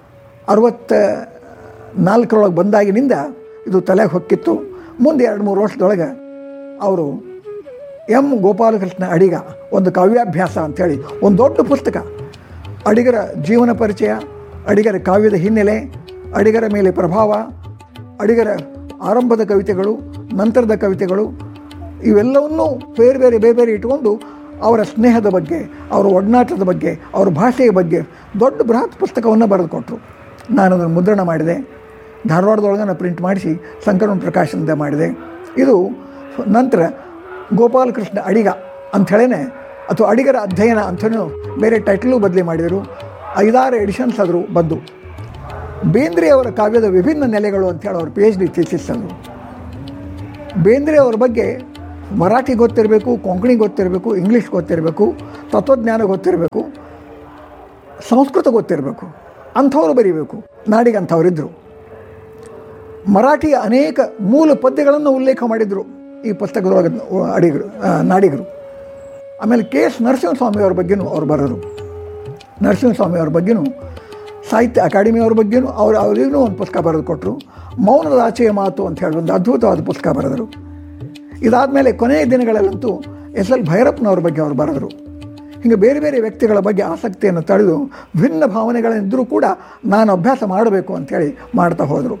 64 ಬಂದಾಗಿನಿಂದ ಇದು ತಲೆಗೆ ಹೊಕ್ಕಿತ್ತು. ಮುಂದೆ 2-3 ವರ್ಷದೊಳಗೆ ಅವರು ಎಂ ಗೋಪಾಲಕೃಷ್ಣ ಅಡಿಗ ಒಂದು ಕಾವ್ಯಾಭ್ಯಾಸ ಅಂಥೇಳಿ ಒಂದು ದೊಡ್ಡ ಪುಸ್ತಕ, ಅಡಿಗರ ಜೀವನ ಪರಿಚಯ, ಅಡಿಗರ ಕಾವ್ಯದ ಹಿನ್ನೆಲೆ, ಅಡಿಗರ ಮೇಲೆ ಪ್ರಭಾವ, ಅಡಿಗರ ಆರಂಭದ ಕವಿತೆಗಳು, ನಂತರದ ಕವಿತೆಗಳು, ಇವೆಲ್ಲವನ್ನೂ ಬೇರೆ ಬೇರೆ ಇಟ್ಕೊಂಡು ಅವರ ಸ್ನೇಹದ ಬಗ್ಗೆ, ಅವರ ಒಡನಾಟದ ಬಗ್ಗೆ, ಅವರ ಭಾಷೆಯ ಬಗ್ಗೆ ದೊಡ್ಡ ಬೃಹತ್ ಪುಸ್ತಕವನ್ನು ಬರೆದು ಕೊಟ್ಟರು. ನಾನು ಅದನ್ನು ಮುದ್ರಣ ಮಾಡಿದೆ, ಧಾರವಾಡದೊಳಗೆ ಪ್ರಿಂಟ್ ಮಾಡಿಸಿ ಸಂಕ್ರಮಣ ಪ್ರಕಾಶನದಿಂದ ಮಾಡಿದೆ. ಇದು ನಂತರ ಗೋಪಾಲಕೃಷ್ಣ ಅಡಿಗ ಅಂಥೇಳೇ ಅಥವಾ ಅಡಿಗರ ಅಧ್ಯಯನ ಅಂಥೇಳಿ ಬೇರೆ ಟೈಟಲು ಬದಲಿ ಮಾಡಿದರು. 5-6 ಎಡಿಷನ್ಸ್ ಆದರೂ ಬಂದು. ಬೇಂದ್ರೆ ಅವರ ಕಾವ್ಯದ ವಿಭಿನ್ನ ನೆಲೆಗಳು ಅಂಥೇಳಿ ಅವ್ರ PhD ಥೀಸಿಸ್ ಅದು. ಬೇಂದ್ರೆ ಅವರ ಬಗ್ಗೆ ಮರಾಠಿ ಗೊತ್ತಿರಬೇಕು, ಕೊಂಕಣಿ ಗೊತ್ತಿರಬೇಕು, ಇಂಗ್ಲೀಷ್ ಗೊತ್ತಿರಬೇಕು, ತತ್ವಜ್ಞಾನ ಗೊತ್ತಿರಬೇಕು, ಸಂಸ್ಕೃತ ಗೊತ್ತಿರಬೇಕು, ಅಂಥವ್ರು ಬರೀಬೇಕು. ನಾಡಿಗೆ ಅಂಥವರಿದ್ದರು. ಮರಾಠಿಯ ಅನೇಕ ಮೂಲ ಪದ್ಯಗಳನ್ನು ಉಲ್ಲೇಖ ಮಾಡಿದರು ಈ ಪುಸ್ತಕದೊಳಗೆ ನಾಡಿಗರು. ಆಮೇಲೆ KS ನರಸಿಂಹಸ್ವಾಮಿಯವ್ರ ಬಗ್ಗೆನೂ ಅವ್ರು ಬರೆದರು. ನರಸಿಂಹಸ್ವಾಮಿಯವ್ರ ಬಗ್ಗೆನೂ ಸಾಹಿತ್ಯ ಅಕಾಡೆಮಿಯವ್ರ ಬಗ್ಗೆನೂ ಅವರಿಗೂ ಒಂದು ಪುಸ್ತಕ ಬರೆದು ಕೊಟ್ಟರು. ಮೌನದ ಆಚೆಯ ಮಾತು ಅಂತ ಹೇಳಿ ಒಂದು ಅದ್ಭುತವಾದ ಪುಸ್ತಕ ಬರೆದರು. ಇದಾದಮೇಲೆ ಕೊನೆಯ ದಿನಗಳಲ್ಲಂತೂ SL ಭೈರಪ್ಪನವ್ರ ಬಗ್ಗೆ ಅವರು ಬರೆದರು. ಹೀಗೆ ಬೇರೆ ಬೇರೆ ವ್ಯಕ್ತಿಗಳ ಬಗ್ಗೆ ಆಸಕ್ತಿಯನ್ನು ತಳೆದು ಭಿನ್ನ ಭಾವನೆಗಳಿದ್ದರೂ ಕೂಡ ನಾನು ಅಭ್ಯಾಸ ಮಾಡಬೇಕು ಅಂಥೇಳಿ ಮಾಡ್ತಾ ಹೋದರು.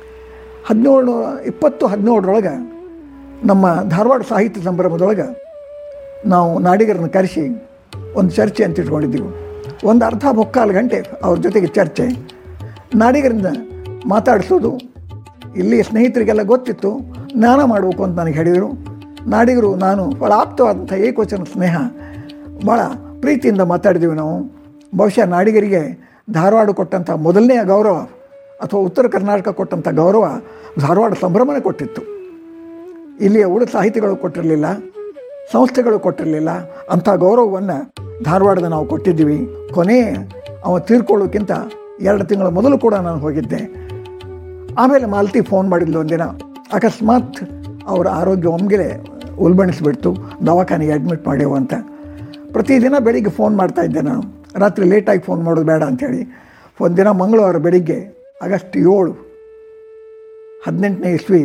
2017 ನಮ್ಮ ಧಾರವಾಡ ಸಾಹಿತ್ಯ ಸಂಭ್ರಮದೊಳಗೆ ನಾವು ನಾಡಿಗರನ್ನು ಕರೆಸಿ ಒಂದು ಚರ್ಚೆ ಅಂತ ಇಟ್ಕೊಂಡಿದ್ದೀವಿ. ಒಂದು ಅರ್ಧ ಮುಕ್ಕಾಲು ಗಂಟೆ ಅವ್ರ ಜೊತೆಗೆ ಚರ್ಚೆ, ನಾಡಿಗರಿಂದ ಮಾತಾಡಿಸೋದು. ಇಲ್ಲಿ ಸ್ನೇಹಿತರಿಗೆಲ್ಲ ಗೊತ್ತಿತ್ತು, ಜ್ಞಾನ ಮಾಡಬೇಕು ಅಂತ ನನಗೆ ಹೇಳಿದರು. ನಾಡಿಗರು ನಾನು ಭಾಳ ಆಪ್ತವಾದಂಥ ಏಕವಚನ ಸ್ನೇಹ, ಭಾಳ ಪ್ರೀತಿಯಿಂದ ಮಾತಾಡಿದ್ದೀವಿ ನಾವು. ಬಹುಶಃ ನಾಡಿಗರಿಗೆ ಧಾರವಾಡ ಕೊಟ್ಟಂಥ ಮೊದಲನೆಯ ಗೌರವ ಅಥವಾ ಉತ್ತರ ಕರ್ನಾಟಕ ಕೊಟ್ಟಂಥ ಗೌರವ ಧಾರವಾಡ ಸಂಭ್ರಮನೇ ಕೊಟ್ಟಿತ್ತು. ಇಲ್ಲಿಯ ಸಾಹಿತಿಗಳು ಕೊಟ್ಟಿರಲಿಲ್ಲ, ಸಂಸ್ಥೆಗಳು ಕೊಟ್ಟಿರಲಿಲ್ಲ. ಅಂಥ ಗೌರವವನ್ನು ಧಾರವಾಡದ ನಾವು ಕೊಟ್ಟಿದ್ದೀವಿ. ಕೊನೆ ಅವ ತೀರ್ಕೊಳ್ಳೋಕ್ಕಿಂತ 2 ತಿಂಗಳ ಮೊದಲು ಕೂಡ ನಾನು ಹೋಗಿದ್ದೆ. ಆಮೇಲೆ ಮಾಲತಿ ಫೋನ್ ಮಾಡಿದ್ಲು ಒಂದಿನ. ಅಕಸ್ಮಾತ್ ಅವರ ಆರೋಗ್ಯ ಒಮ್ಮೆಲೆ ಉಲ್ಬಣಿಸ್ಬಿಡ್ತು, ದವಾಖಾನೆಗೆ ಅಡ್ಮಿಟ್ ಮಾಡ್ಯವು ಅಂತ. ಪ್ರತಿದಿನ ಬೆಳಿಗ್ಗೆ ಫೋನ್ ಮಾಡ್ತಾಯಿದ್ದೆ ನಾನು, ರಾತ್ರಿ ಲೇಟಾಗಿ ಫೋನ್ ಮಾಡೋದು ಬೇಡ ಅಂಥೇಳಿ. ಒಂದಿನ ಮಂಗಳವಾರ ಬೆಳಿಗ್ಗೆ ಆಗಸ್ಟ್ 7, 18ನೇ ಇಸ್ವಿ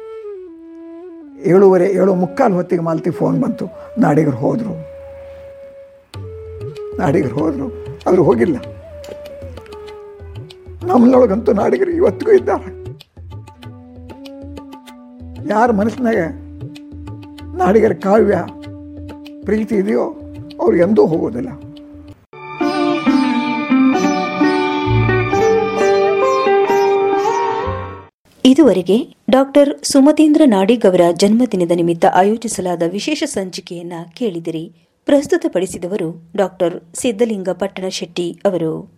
7:45 ಹೊತ್ತಿಗೆ ಮಾಲತಿ ಫೋನ್ ಬಂತು. ನಾಡಿಗರು ಹೋದರು. ಅವರು ಹೋಗಿಲ್ಲ. ನಮ್ಮನೊಳಗಂತೂ ನಾಡಿಗರು ಇವತ್ತಿಗೂ ಇದ್ದಾರೆ. ಯಾರ ಮನಸ್ಸಿನಾಗ ನಾಡಿಗರ ಕಾವ್ಯ ಪ್ರೀತಿ ಇದೆಯೋ ಅವ್ರು ಎಂದೂ ಹೋಗೋದಿಲ್ಲ. ಇದುವರೆಗೆ ಡಾಕ್ಟರ್ ಸುಮತೀಂದ್ರ ನಾಡಿಗ್ ಅವರ ಜನ್ಮದಿನದ ನಿಮಿತ್ತ ಆಯೋಜಿಸಲಾದ ವಿಶೇಷ ಸಂಚಿಕೆಯನ್ನ ಕೇಳಿದಿರಿ. ಪ್ರಸ್ತುತಪಡಿಸಿದವರು ಡಾಕ್ಟರ್ ಸಿದ್ದಲಿಂಗ ಪಟ್ಟಣ ಶೆಟ್ಟಿ ಅವರು.